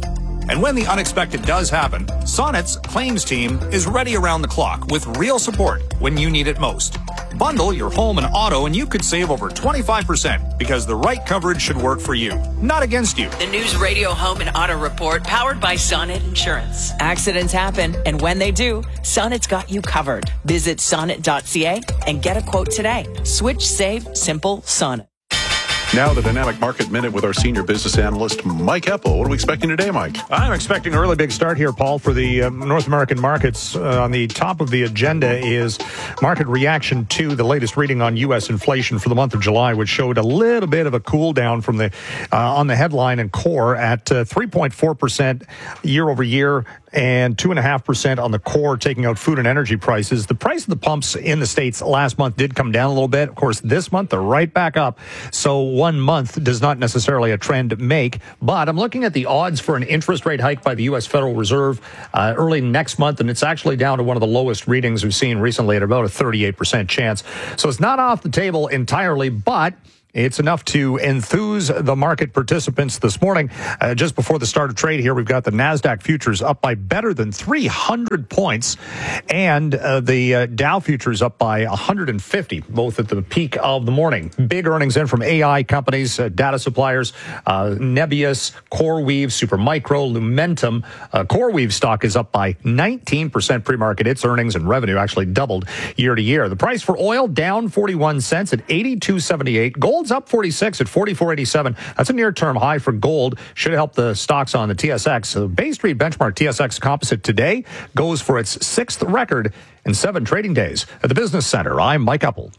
S10: And when the unexpected does happen, Sonnet's claims team is ready around the clock with real support when you need it most. Bundle your home and auto and you could save over twenty-five percent because the right coverage should work for you, not against you.
S9: The News Radio Home and Auto Report, powered by Sonnet Insurance. Accidents happen, and when they do, Sonnet's got you covered. Visit sonnet dot c a and get a quote today. Switch, save, simple, Sonnet.
S3: Now the Dynamic Market Minute with our senior business analyst, Mike Eppel. What are we expecting today, Mike?
S10: I'm expecting a really big start here, Paul, for the uh, North American markets. Uh, on the top of the agenda is market reaction to the latest reading on U S inflation for the month of July, which showed a little bit of a cool down from the uh, on the headline and core at uh, three point four percent year over year. And two point five percent on the core, taking out food and energy prices. The price of the pumps in the States last month did come down a little bit. Of course, this month, they're right back up. So one month does not necessarily a trend make. But I'm looking at the odds for an interest rate hike by the U S Federal Reserve uh, early next month, and it's actually down to one of the lowest readings we've seen recently at about a thirty-eight percent chance. So it's not off the table entirely, but it's enough to enthuse the market participants this morning. Uh, just before the start of trade here, we've got the NASDAQ futures up by better than three hundred points, and uh, the uh, Dow futures up by one hundred fifty, both at the peak of the morning. Big earnings in from A I companies, uh, data suppliers, uh, Nebius, CoreWeave, Supermicro, Lumentum. Uh, CoreWeave stock is up by nineteen percent pre-market. Its earnings and revenue actually doubled year to year. The price for oil down forty-one cents at eighty-two seventy-eight. Gold's up forty-six at forty-four eighty-seven. That's a near-term high for gold. Should help the stocks on the T S X. The Bay Street benchmark T S X composite today goes for its sixth record in seven trading days. At the Business Center, I'm Mike Eppel.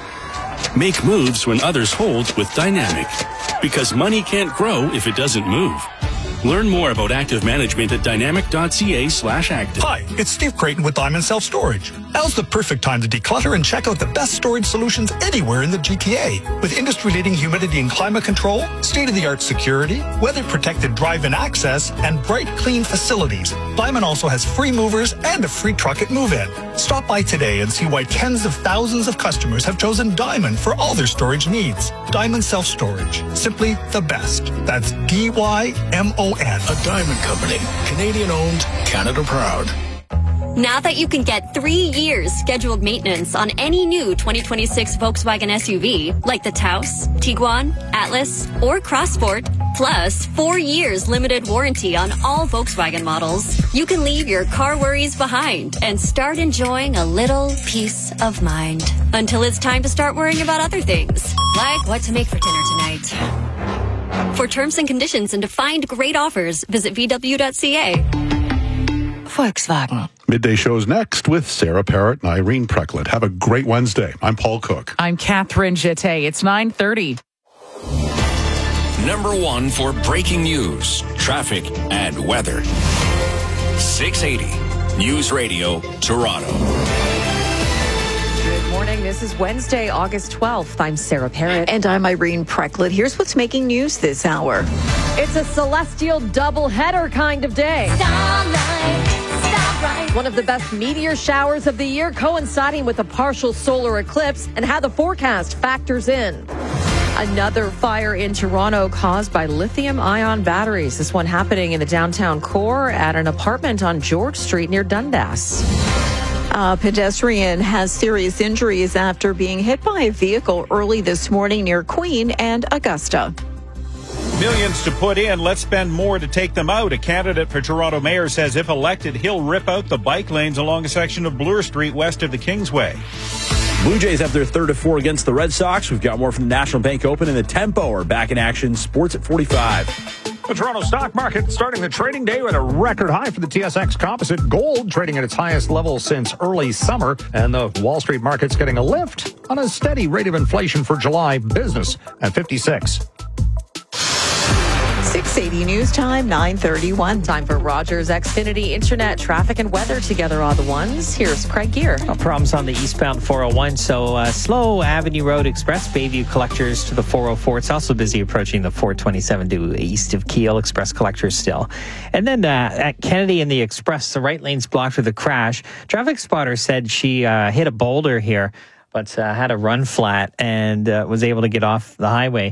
S8: Make moves when others hold with Dynamic, because money can't grow if it doesn't move. Learn more about active management at dynamic dot c a slash active.
S12: Hi, it's Steve Creighton with Diamond Self Storage. Now's the perfect time to declutter and check out the best storage solutions anywhere in the G T A. With industry-leading humidity and climate control, state-of-the-art security, weather-protected drive-in access, and bright, clean facilities, Diamond also has free movers and a free truck at move-in. Stop by today and see why tens of thousands of customers have chosen Diamond for all their storage needs. Diamond Self Storage. Simply the best. That's D Y M O N.
S16: A Diamond Company. Canadian owned, Canada proud.
S14: Now that you can get three years scheduled maintenance on any new twenty twenty-six Volkswagen S U V, like the Taos, Tiguan, Atlas, or Crossport, plus four years limited warranty on all Volkswagen models, you can leave your car worries behind and start enjoying a little peace of mind. Until it's time to start worrying about other things, like what to make for dinner tonight. For terms and conditions and to find great offers, visit v w dot c a. Volkswagen.
S3: Midday show's next with Sarah Parrott and Irene Precklett. Have a great Wednesday. I'm Paul Cook.
S7: I'm Catherine Jeté. It's nine thirty.
S20: Number one for breaking news, traffic, and weather. six eighty News Radio, Toronto.
S15: Good morning. This is Wednesday, August twelfth. I'm Sarah Parrott.
S24: And I'm Irene Precklett. Here's what's making news this hour.
S15: It's a celestial doubleheader kind of day.
S5: Starlight, starlight.
S15: One of the best meteor showers of the year, coinciding with a partial solar eclipse, and how the forecast factors in. Another fire in Toronto caused by lithium-ion batteries. This one happening in the downtown core at an apartment on George Street near Dundas.
S24: A pedestrian has serious injuries after being hit by a vehicle early this morning near Queen and Augusta.
S25: Millions to put in. Let's spend more to take them out. A candidate for Toronto mayor says if elected, he'll rip out the bike lanes along a section of Bloor Street west of the Kingsway.
S27: Blue Jays have their third of four against the Red Sox. We've got more from the National Bank Open, and the Tempo are back in action. Sports at forty-five.
S10: The Toronto stock market starting the trading day with a record high for the T S X composite. Gold trading at its highest level since early summer. And the Wall Street market's getting a lift on a steady rate of inflation for July. Business at fifty-six.
S24: six eighty News Time, nine thirty-one.
S15: Time for Rogers Xfinity Internet, traffic and weather together are the ones. Here's Craig Gear.
S1: No problems on the eastbound four oh one, so uh, slow Avenue Road Express, Bayview Collectors to the four oh four. It's also busy approaching the four twenty-seven to east of Kiel, Express Collectors still. And then uh, at Kennedy and the Express, the right lane's blocked with a crash. Traffic spotter said she uh, hit a boulder here, but uh, had a run flat and uh, was able to get off the highway.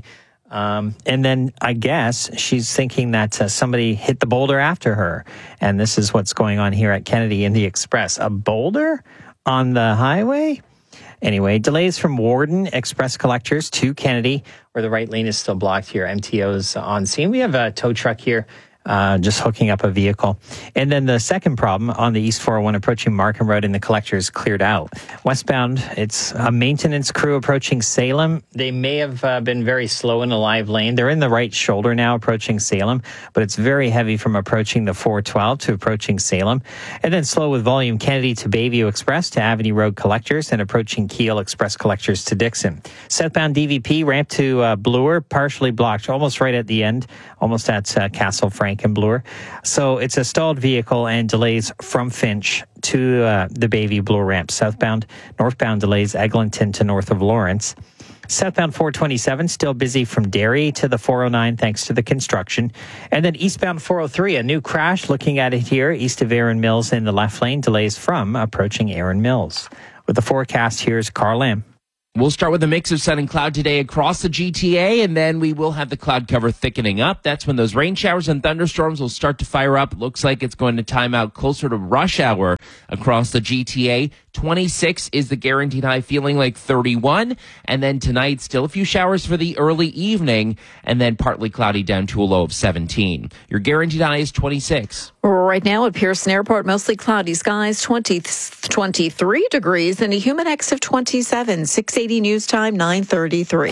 S1: Um, and then I guess she's thinking that uh, somebody hit the boulder after her. And this is what's going on here at Kennedy in the Express. A boulder on the highway? Anyway, delays from Warden Express collectors to Kennedy, where the right lane is still blocked here. M T O's on scene. We have a tow truck here. Uh, just hooking up a vehicle. And then the second problem on the East four oh one approaching Markham Road and the collector is cleared out. Westbound, it's a maintenance crew approaching Salem. They may have uh, been very slow in a live lane. They're in the right shoulder now approaching Salem, but it's very heavy from approaching the four twelve to approaching Salem. And then slow with volume Kennedy to Bayview Express to Avenue Road collectors and approaching Keel Express collectors to Dixon. Southbound D V P ramp to uh, Bloor, partially blocked, almost right at the end, almost at uh, Castle Frank and Bloor. So it's a stalled vehicle and delays from Finch to uh, the Bayview Bloor ramp. Southbound, northbound delays Eglinton to north of Lawrence. Southbound four twenty-seven still busy from Derry to the four oh nine thanks to the construction. And then eastbound four oh three, a new crash, looking at it here, east of Erin Mills in the left lane, delays from approaching Erin Mills. With the forecast, here's Carl Lamb.
S2: We'll start with a mix of sun and cloud today across the G T A, and then we will have the cloud cover thickening up. That's when those rain showers and thunderstorms will start to fire up. It looks like it's going to time out closer to rush hour across the G T A. twenty-six is the guaranteed high, feeling like thirty-one. And then tonight, still a few showers for the early evening, and then partly cloudy down to a low of seventeen. Your guaranteed high is twenty-six.
S24: Right now at Pearson Airport, mostly cloudy skies, twenty, twenty-three degrees, and a humid X of twenty-seven. six eighty news time, nine thirty-three.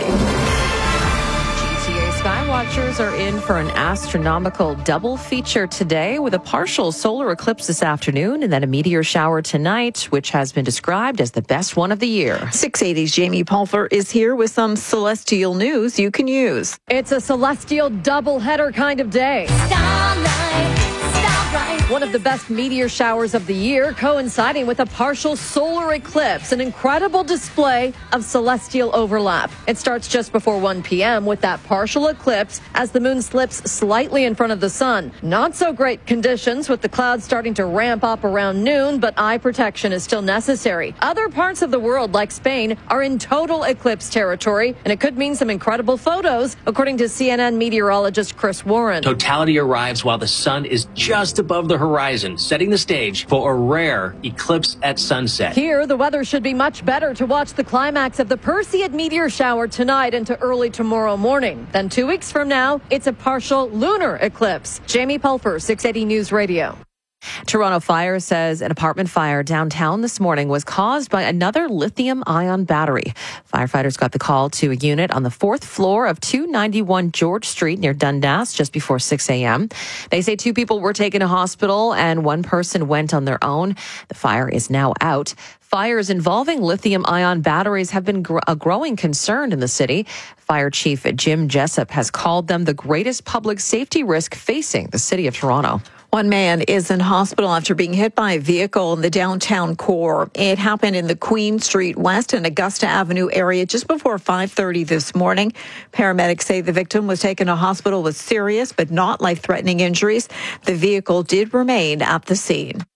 S15: Skywatchers are in for an astronomical double feature today with a partial solar eclipse this afternoon and then a meteor shower tonight, which has been described as the best one of the year.
S24: six eighty's Jamie Pulfer is here with some celestial news you can use.
S15: It's a celestial doubleheader kind of day.
S5: Starlight, starlight.
S15: One of the best meteor showers of the year, coinciding with a partial solar eclipse, an incredible display of celestial overlap. It starts just before one p.m. with that partial eclipse as the moon slips slightly in front of the sun. Not so great conditions with the clouds starting to ramp up around noon, but eye protection is still necessary. Other parts of the world, like Spain, are in total eclipse territory, and it could mean some incredible photos, according to C N N meteorologist Chris Warren.
S4: Totality arrives while the sun is just above the horizon, setting the stage for a rare eclipse at sunset.
S15: Here, the weather should be much better to watch the climax of the Perseid meteor shower tonight into early tomorrow morning. Then two weeks from now, it's a partial lunar eclipse. Jamie Pulfer, six eighty News Radio. Toronto Fire says an apartment fire downtown this morning was caused by another lithium-ion battery. Firefighters got the call to a unit on the fourth floor of two ninety-one George Street near Dundas just before six a.m. They say two people were taken to hospital and one person went on their own. The fire is now out. Fires involving lithium-ion batteries have been gr- a growing concern in the city. Fire Chief Jim Jessup has called them the greatest public safety risk facing the city of Toronto.
S24: One man is in hospital after being hit by a vehicle in the downtown core. It happened in the Queen Street West and Augusta Avenue area just before five thirty this morning. Paramedics say the victim was taken to hospital with serious but not life-threatening injuries. The vehicle did remain at the scene.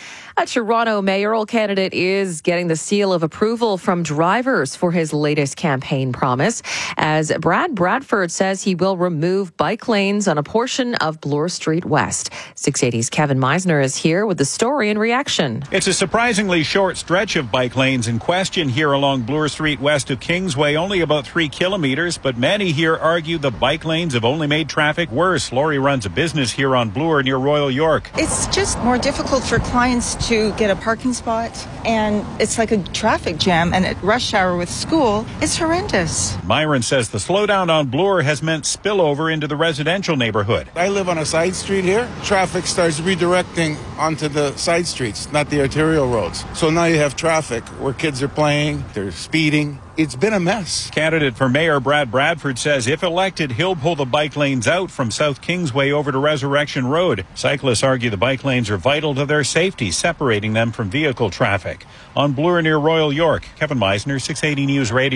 S15: A Toronto mayoral candidate is getting the seal of approval from drivers for his latest campaign promise, as Brad Bradford says he will remove bike lanes on a portion of Bloor Street West. six eighty's Kevin Meisner is here with the story and reaction.
S25: It's a surprisingly short stretch of bike lanes in question here along Bloor Street west of Kingsway, only about three kilometers, but many here argue the bike lanes have only made traffic worse. Lori runs a business here on Bloor near Royal York.
S13: It's just more difficult for clients to to get a parking spot, and it's like a traffic jam, and at rush hour with school, it's horrendous.
S25: Myron says the slowdown on Bloor has meant spillover into the residential neighborhood.
S17: I live on a side street here. Traffic starts redirecting onto the side streets, not the arterial roads. So now you have traffic where kids are playing, they're speeding. It's been a mess.
S25: Candidate for mayor Brad Bradford says if elected, he'll pull the bike lanes out from South Kingsway over to Resurrection Road. Cyclists argue the bike lanes are vital to their safety, separating them from vehicle traffic. On Bloor near Royal York, Kevin Meisner, six eighty News Radio.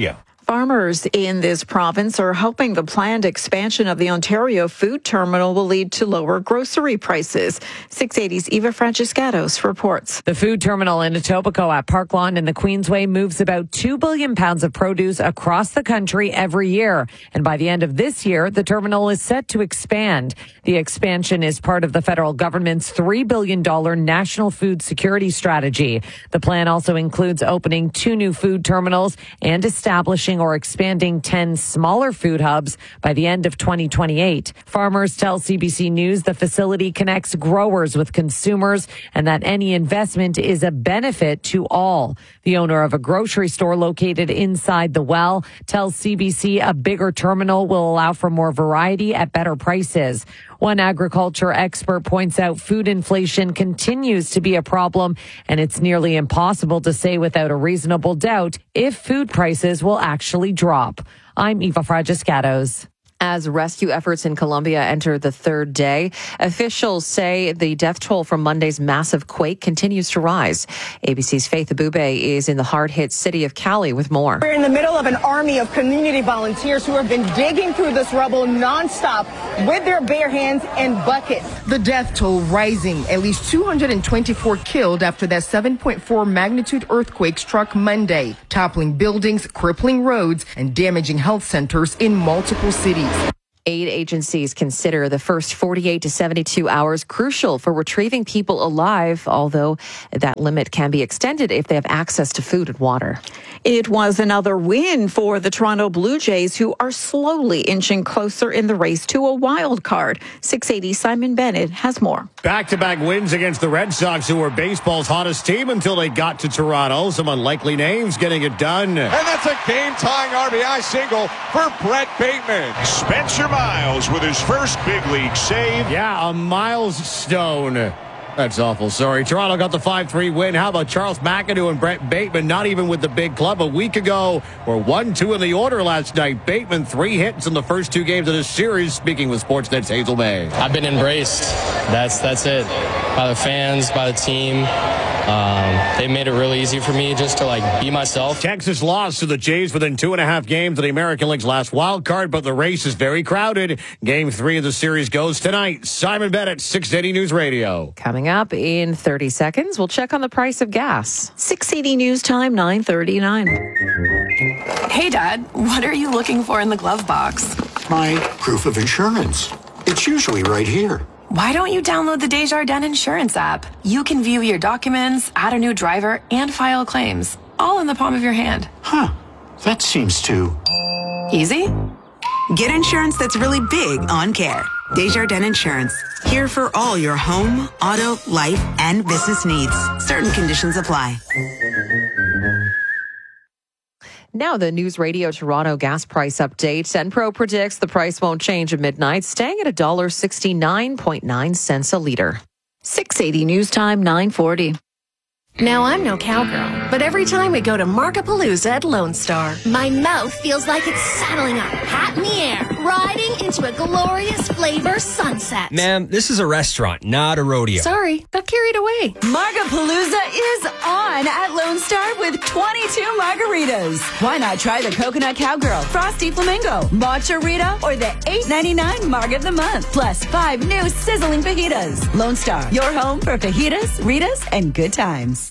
S24: Farmers in this province are hoping the planned expansion of the Ontario Food Terminal will lead to lower grocery prices. six eighty's Eva Franciscatos reports.
S15: The food terminal in Etobicoke at Park Lawn in the Queensway moves about two billion pounds of produce across the country every year. And by the end of this year, the terminal is set to expand. The expansion is part of the federal government's three billion dollars national food security strategy. The plan also includes opening two new food terminals and establishing or expanding ten smaller food hubs by the end of twenty twenty-eight. Farmers tell C B C News the facility connects growers with consumers and that any investment is a benefit to all. The owner of a grocery store located inside the well tells C B C a bigger terminal will allow for more variety at better prices. One agriculture expert points out food inflation continues to be a problem, and it's nearly impossible to say without a reasonable doubt if food prices will actually drop. I'm Eva Franciscatos.
S11: As rescue efforts in Colombia enter the third day, officials say the death toll from Monday's massive quake continues to rise. A B C's Faith Abube is in the hard-hit city of Cali with more.
S18: We're in the middle of an army of community volunteers who have been digging through this rubble nonstop with their bare hands and buckets. The death toll rising, at least two hundred twenty-four killed after that seven point four magnitude earthquake struck Monday, toppling buildings, crippling roads, and damaging health centers in multiple cities.
S11: Aid agencies consider the first forty-eight to seventy-two hours crucial for retrieving people alive, although that limit can be extended if they have access to food and water.
S24: It was another win for the Toronto Blue Jays, who are slowly inching closer in the race to a wild card. six eighty Simon Bennett has more.
S19: Back-to-back wins against the Red Sox, who were baseball's hottest team until they got to Toronto. Some unlikely names getting it done.
S21: And that's a game-tying R B I single for Brett Bateman. Spencer Miles with his first big league save.
S19: Yeah, a milestone. That's awful. Sorry. Toronto got the five three win. How about Charles McAdoo and Brett Bateman? Not even with the big club a week ago. We're one two in the order last night. Bateman, three hits in the first two games of this series. Speaking with Sportsnet's Hazel May.
S22: I've been embraced. That's that's it. By the fans, by the team. Um, they made it really easy for me just to, like, be myself.
S19: Texas lost to the Jays within two and a half games of the American League's last wild card, but the race is very crowded. Game three of the series goes tonight. Simon Bennett, six eighty News Radio.
S11: Coming up in thirty seconds, we'll check on the price of gas.
S24: six eighty News Time, nine thirty-nine.
S23: Hey, Dad, what are you looking for in the glove box?
S26: My proof of insurance. It's usually right here.
S23: Why don't you download the Desjardins Insurance app? You can view your documents, add a new driver, and file claims, all in the palm of your hand.
S26: Huh. That seems too...
S23: easy?
S28: Get insurance that's really big on care. Desjardins Insurance. Here for all your home, auto, life, and business needs. Certain conditions apply.
S11: Now the News Radio Toronto gas price update. Enpro predicts the price won't change at midnight, staying at one dollar sixty-nine point nine cents a litre.
S24: six eighty News Time, nine forty.
S29: Now, I'm no cowgirl, but every time we go to Markapalooza at Lone Star,
S5: my mouth feels like it's saddling up, hat in the air, riding into a glorious flavor sunset.
S30: Ma'am, this is a restaurant, not a rodeo.
S29: Sorry, got carried away.
S31: Markapalooza is on at Lone Star with twenty-two margaritas. Why not try the Coconut Cowgirl, Frosty Flamingo, Matcha Rita, or the eight ninety-nine Marg of the Month, plus five new sizzling fajitas. Lone Star, your home for fajitas, Ritas, and good times.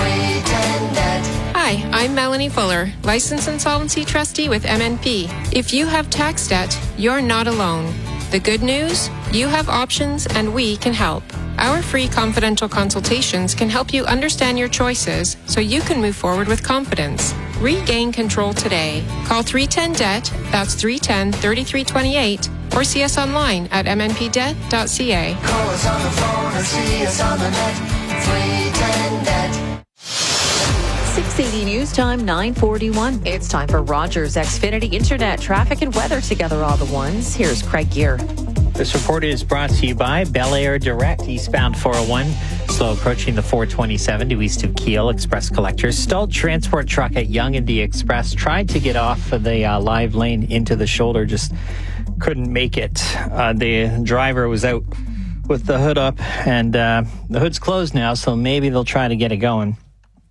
S32: Hi, I'm Melanie Fuller, Licensed Insolvency Trustee with M N P. If you have tax debt, you're not alone. The good news? You have options and we can help. Our free confidential consultations can help you understand your choices so you can move forward with confidence. Regain control today. Call three ten D E B T, that's three one zero, three three two eight, or see us online at m n p debt dot c a.
S5: Call us on the phone or see us on the net, three ten D E B T.
S24: six eighty News Time, nine forty-one.
S11: It's time for Rogers Xfinity Internet traffic and weather together all the ones. Here's Craig Gear.
S1: This report is brought to you by Bel Air Direct, eastbound four oh one, slow approaching the four twenty-seven to east of Kiel. Express collectors. Stalled transport truck at Yonge and the Express tried to get off of the uh, live lane into the shoulder, just couldn't make it. Uh, the driver was out with the hood up, and uh, the hood's closed now, so maybe they'll try to get it going.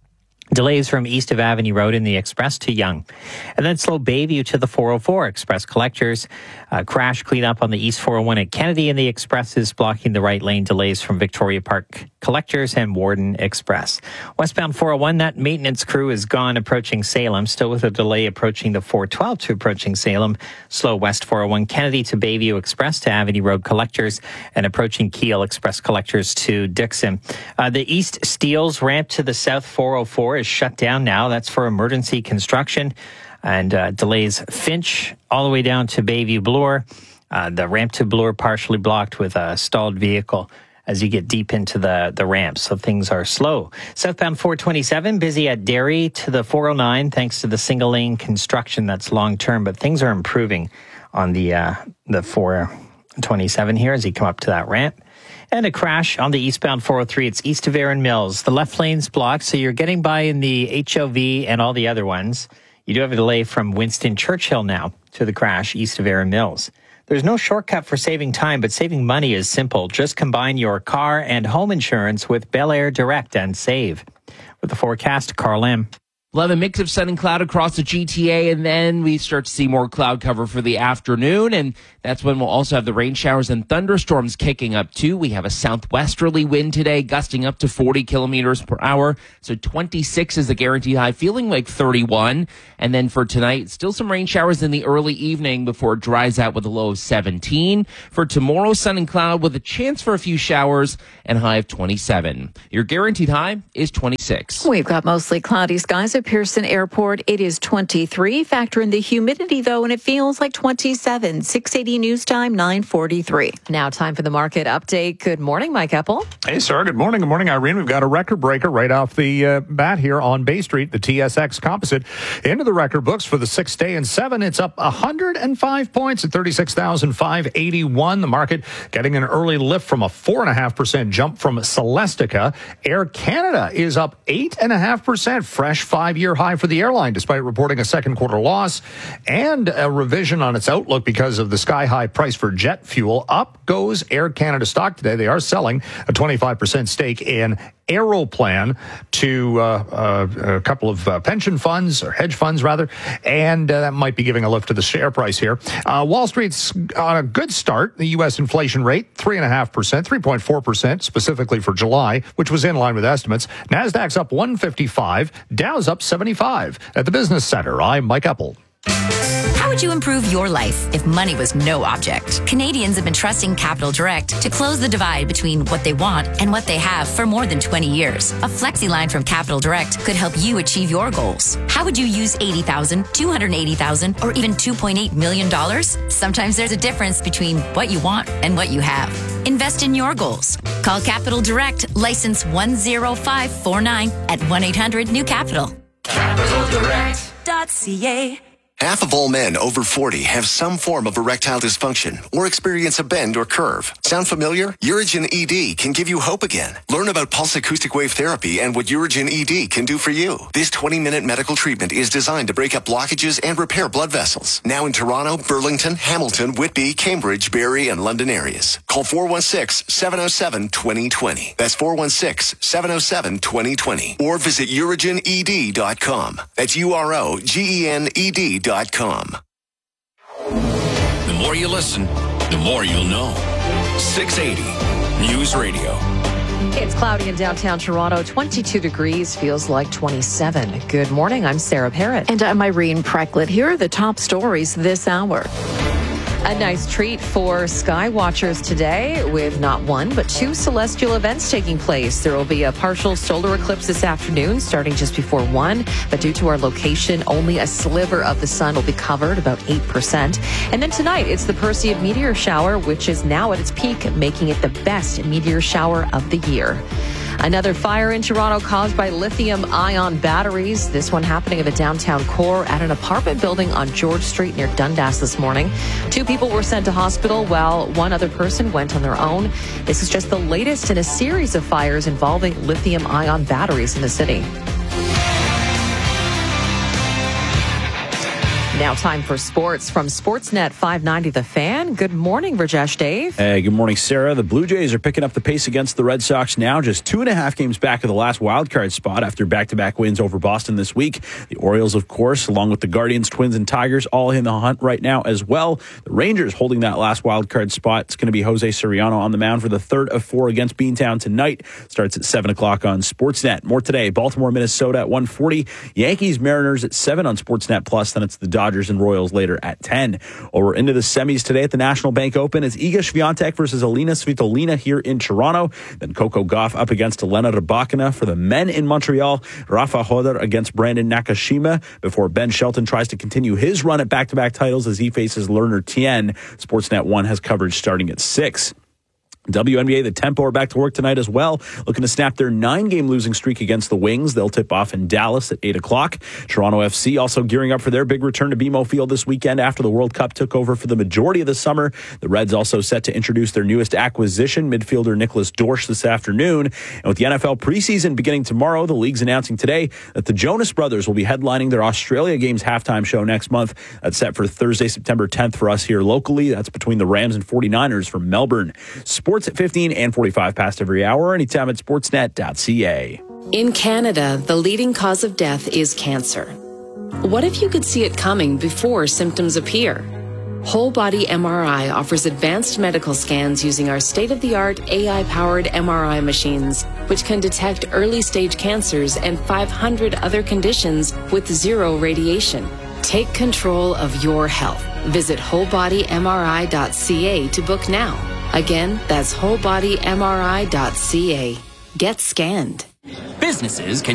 S1: Delays from east of Avenue Road in the Express to Yonge. And then slow Bayview to the four oh four. Express collectors. Uh, crash cleanup on the East four oh one at Kennedy, and the Express is blocking the right lane. Delays from Victoria Park collectors and Warden Express. Westbound four oh one, that maintenance crew is gone approaching Salem. Still with a delay approaching the four twelve to approaching Salem. Slow West four oh one Kennedy to Bayview Express to Avenue Road collectors, and approaching Kiel Express collectors to Dixon. Uh, the East Steeles ramp to the South four oh four is shut down now. That's for emergency construction, and uh, delays Finch all the way down to Bayview Bloor. Uh, the ramp to Bloor partially blocked with a stalled vehicle as you get deep into the, the ramp, so things are slow. Southbound four twenty-seven, busy at Derry to the four oh nine, thanks to the single lane construction that's long term, but things are improving on the uh, the four twenty-seven here as you come up to that ramp. And a crash on the eastbound four oh three. It's east of Erin Mills. The left lane's blocked, so you're getting by in the H O V and all the other ones. You do have a delay from Winston Churchill now to the crash east of Erin Mills. There's no shortcut for saving time, but saving money is simple. Just combine your car and home insurance with Bel Air Direct and save. With the forecast, Carl M.
S2: We'll have a mix of sun and cloud across the G T A, and then we start to see more cloud cover for the afternoon, and that's when we'll also have the rain showers and thunderstorms kicking up too. We have a southwesterly wind today, gusting up to forty kilometers per hour, so twenty-six is the guaranteed high, feeling like thirty-one. And then for tonight, still some rain showers in the early evening before it dries out with a low of seventeen. For tomorrow, sun and cloud with a chance for a few showers and high of twenty-seven. Your guaranteed high is twenty-six.
S24: We've got mostly cloudy skies at Pearson Airport. It is twenty-three. Factor in the humidity, though, and it feels like twenty-seven. six eighty news time, nine forty-three.
S11: Now time for the market update. Good morning, Mike Eppel.
S3: Hey, Sarah. Good morning. Good morning, Irene. We've got a record breaker right off the uh, bat here on Bay Street. The T S X Composite into the record books for the sixth day in seven. It's up one hundred five points at thirty-six thousand five hundred eighty-one. The market getting an early lift from a four point five percent jump from Celestica. Air Canada is up eight point five percent. Fresh five-year high for the airline, despite reporting a second quarter loss and a revision on its outlook because of the sky-high price for jet fuel. Up goes Air Canada stock today. They are selling a twenty-five percent stake in Aeroplan to uh, uh, a couple of uh, pension funds, or hedge funds rather, and uh, that might be giving a lift to the share price here. Uh, Wall Street's on a good start. The U S inflation rate, three point five percent, three point four percent specifically for July, which was in line with estimates. NASDAQ's up one fifty-five, Dow's up seventy-five. At the Business Center, I'm Mike Eppel.
S6: How would you improve your life if money was no object? Canadians have been trusting Capital Direct to close the divide between what they want and what they have for more than twenty years. A flexi line from Capital Direct could help you achieve your goals. How would you use eighty thousand dollars, two hundred eighty thousand dollars, or even two point eight million dollars? Sometimes there's a difference between what you want and what you have. Invest in your goals. Call Capital Direct, license one zero five four nine at one eight hundred new capital.
S7: capital direct dot c a. Half of all men over forty have some form of erectile dysfunction or experience a bend or curve. Sound familiar? Urigen E D can give you hope again. Learn about pulse acoustic wave therapy and what Urigen E D can do for you. This twenty-minute medical treatment is designed to break up blockages and repair blood vessels. Now in Toronto, Burlington, Hamilton, Whitby, Cambridge, Barrie, and London areas. Call four one six, seven oh seven, two oh two oh. That's four one six, seven oh seven, two oh two oh. Or visit urigen e d dot com. That's U R O G E N E D dot com.
S21: The more you listen, the more you'll know. six eighty News Radio.
S11: It's cloudy in downtown Toronto, twenty-two degrees, feels like twenty-seven. Good morning, I'm Sarah Parrott.
S24: And I'm Irene Precklett. Here are the top stories this hour.
S11: A nice treat for sky watchers today, with not one but two celestial events taking place. There will be a partial solar eclipse this afternoon starting just before one, but due to our location, only a sliver of the sun will be covered, about eight percent. And then tonight, it's the Perseid meteor shower, which is now at its peak, making it the best meteor shower of the year. Another fire in Toronto caused by lithium-ion batteries. This one happening in the downtown core at an apartment building on George Street near Dundas this morning. Two people were sent to hospital while one other person went on their own. This is just the latest in a series of fires involving lithium-ion batteries in the city. Now time for sports from Sportsnet five ninety The Fan. Good morning, Rajesh Dave.
S4: Hey, good morning, Sarah. The Blue Jays are picking up the pace against the Red Sox now, just two and a half games back of the last wildcard spot after back-to-back wins over Boston this week. The Orioles, of course, along with the Guardians, Twins, and Tigers, all in the hunt right now as well. The Rangers holding that last wildcard spot. It's going to be Jose Soriano on the mound for the third of four against Beantown tonight. Starts at seven o'clock on Sportsnet. More today, Baltimore, Minnesota at one forty. Yankees, Mariners at seven on Sportsnet Plus. Then it's the Dodgers and Royals later at ten. Well, we're into the semis today at the National Bank Open. It's Iga Swiatek versus Alina Svitolina here in Toronto. Then Coco Gauff up against Elena Rybakina. For the men in Montreal, Rafa Hodder against Brandon Nakashima before Ben Shelton tries to continue his run at back-to-back titles as he faces Lerner Tien. Sportsnet one has coverage starting at six. W N B A, the Tempo are back to work tonight as well, looking to snap their nine-game losing streak against the Wings. They'll tip off in Dallas at eight o'clock. Toronto F C also gearing up for their big return to B M O Field this weekend after the World Cup took over for the majority of the summer. The Reds also set to introduce their newest acquisition, midfielder Nicholas Dorsch, this afternoon. And with the N F L preseason beginning tomorrow, the league's announcing today that the Jonas Brothers will be headlining their Australia Games halftime show next month. That's set for Thursday, September tenth for us here locally. That's between the Rams and forty-niners from Melbourne. Sports at fifteen and forty-five past every hour, anytime at sportsnet dot c a.
S8: In Canada, the leading cause of death is cancer. What if you could see it coming before symptoms appear? Whole Body M R I offers advanced medical scans using our state-of-the-art A I-powered M R I machines, which can detect early-stage cancers and five hundred other conditions with zero radiation. Take control of your health. Visit whole body m r i dot c a to book now. Again, that's whole body m r i dot c a. Get scanned.
S9: Businesses can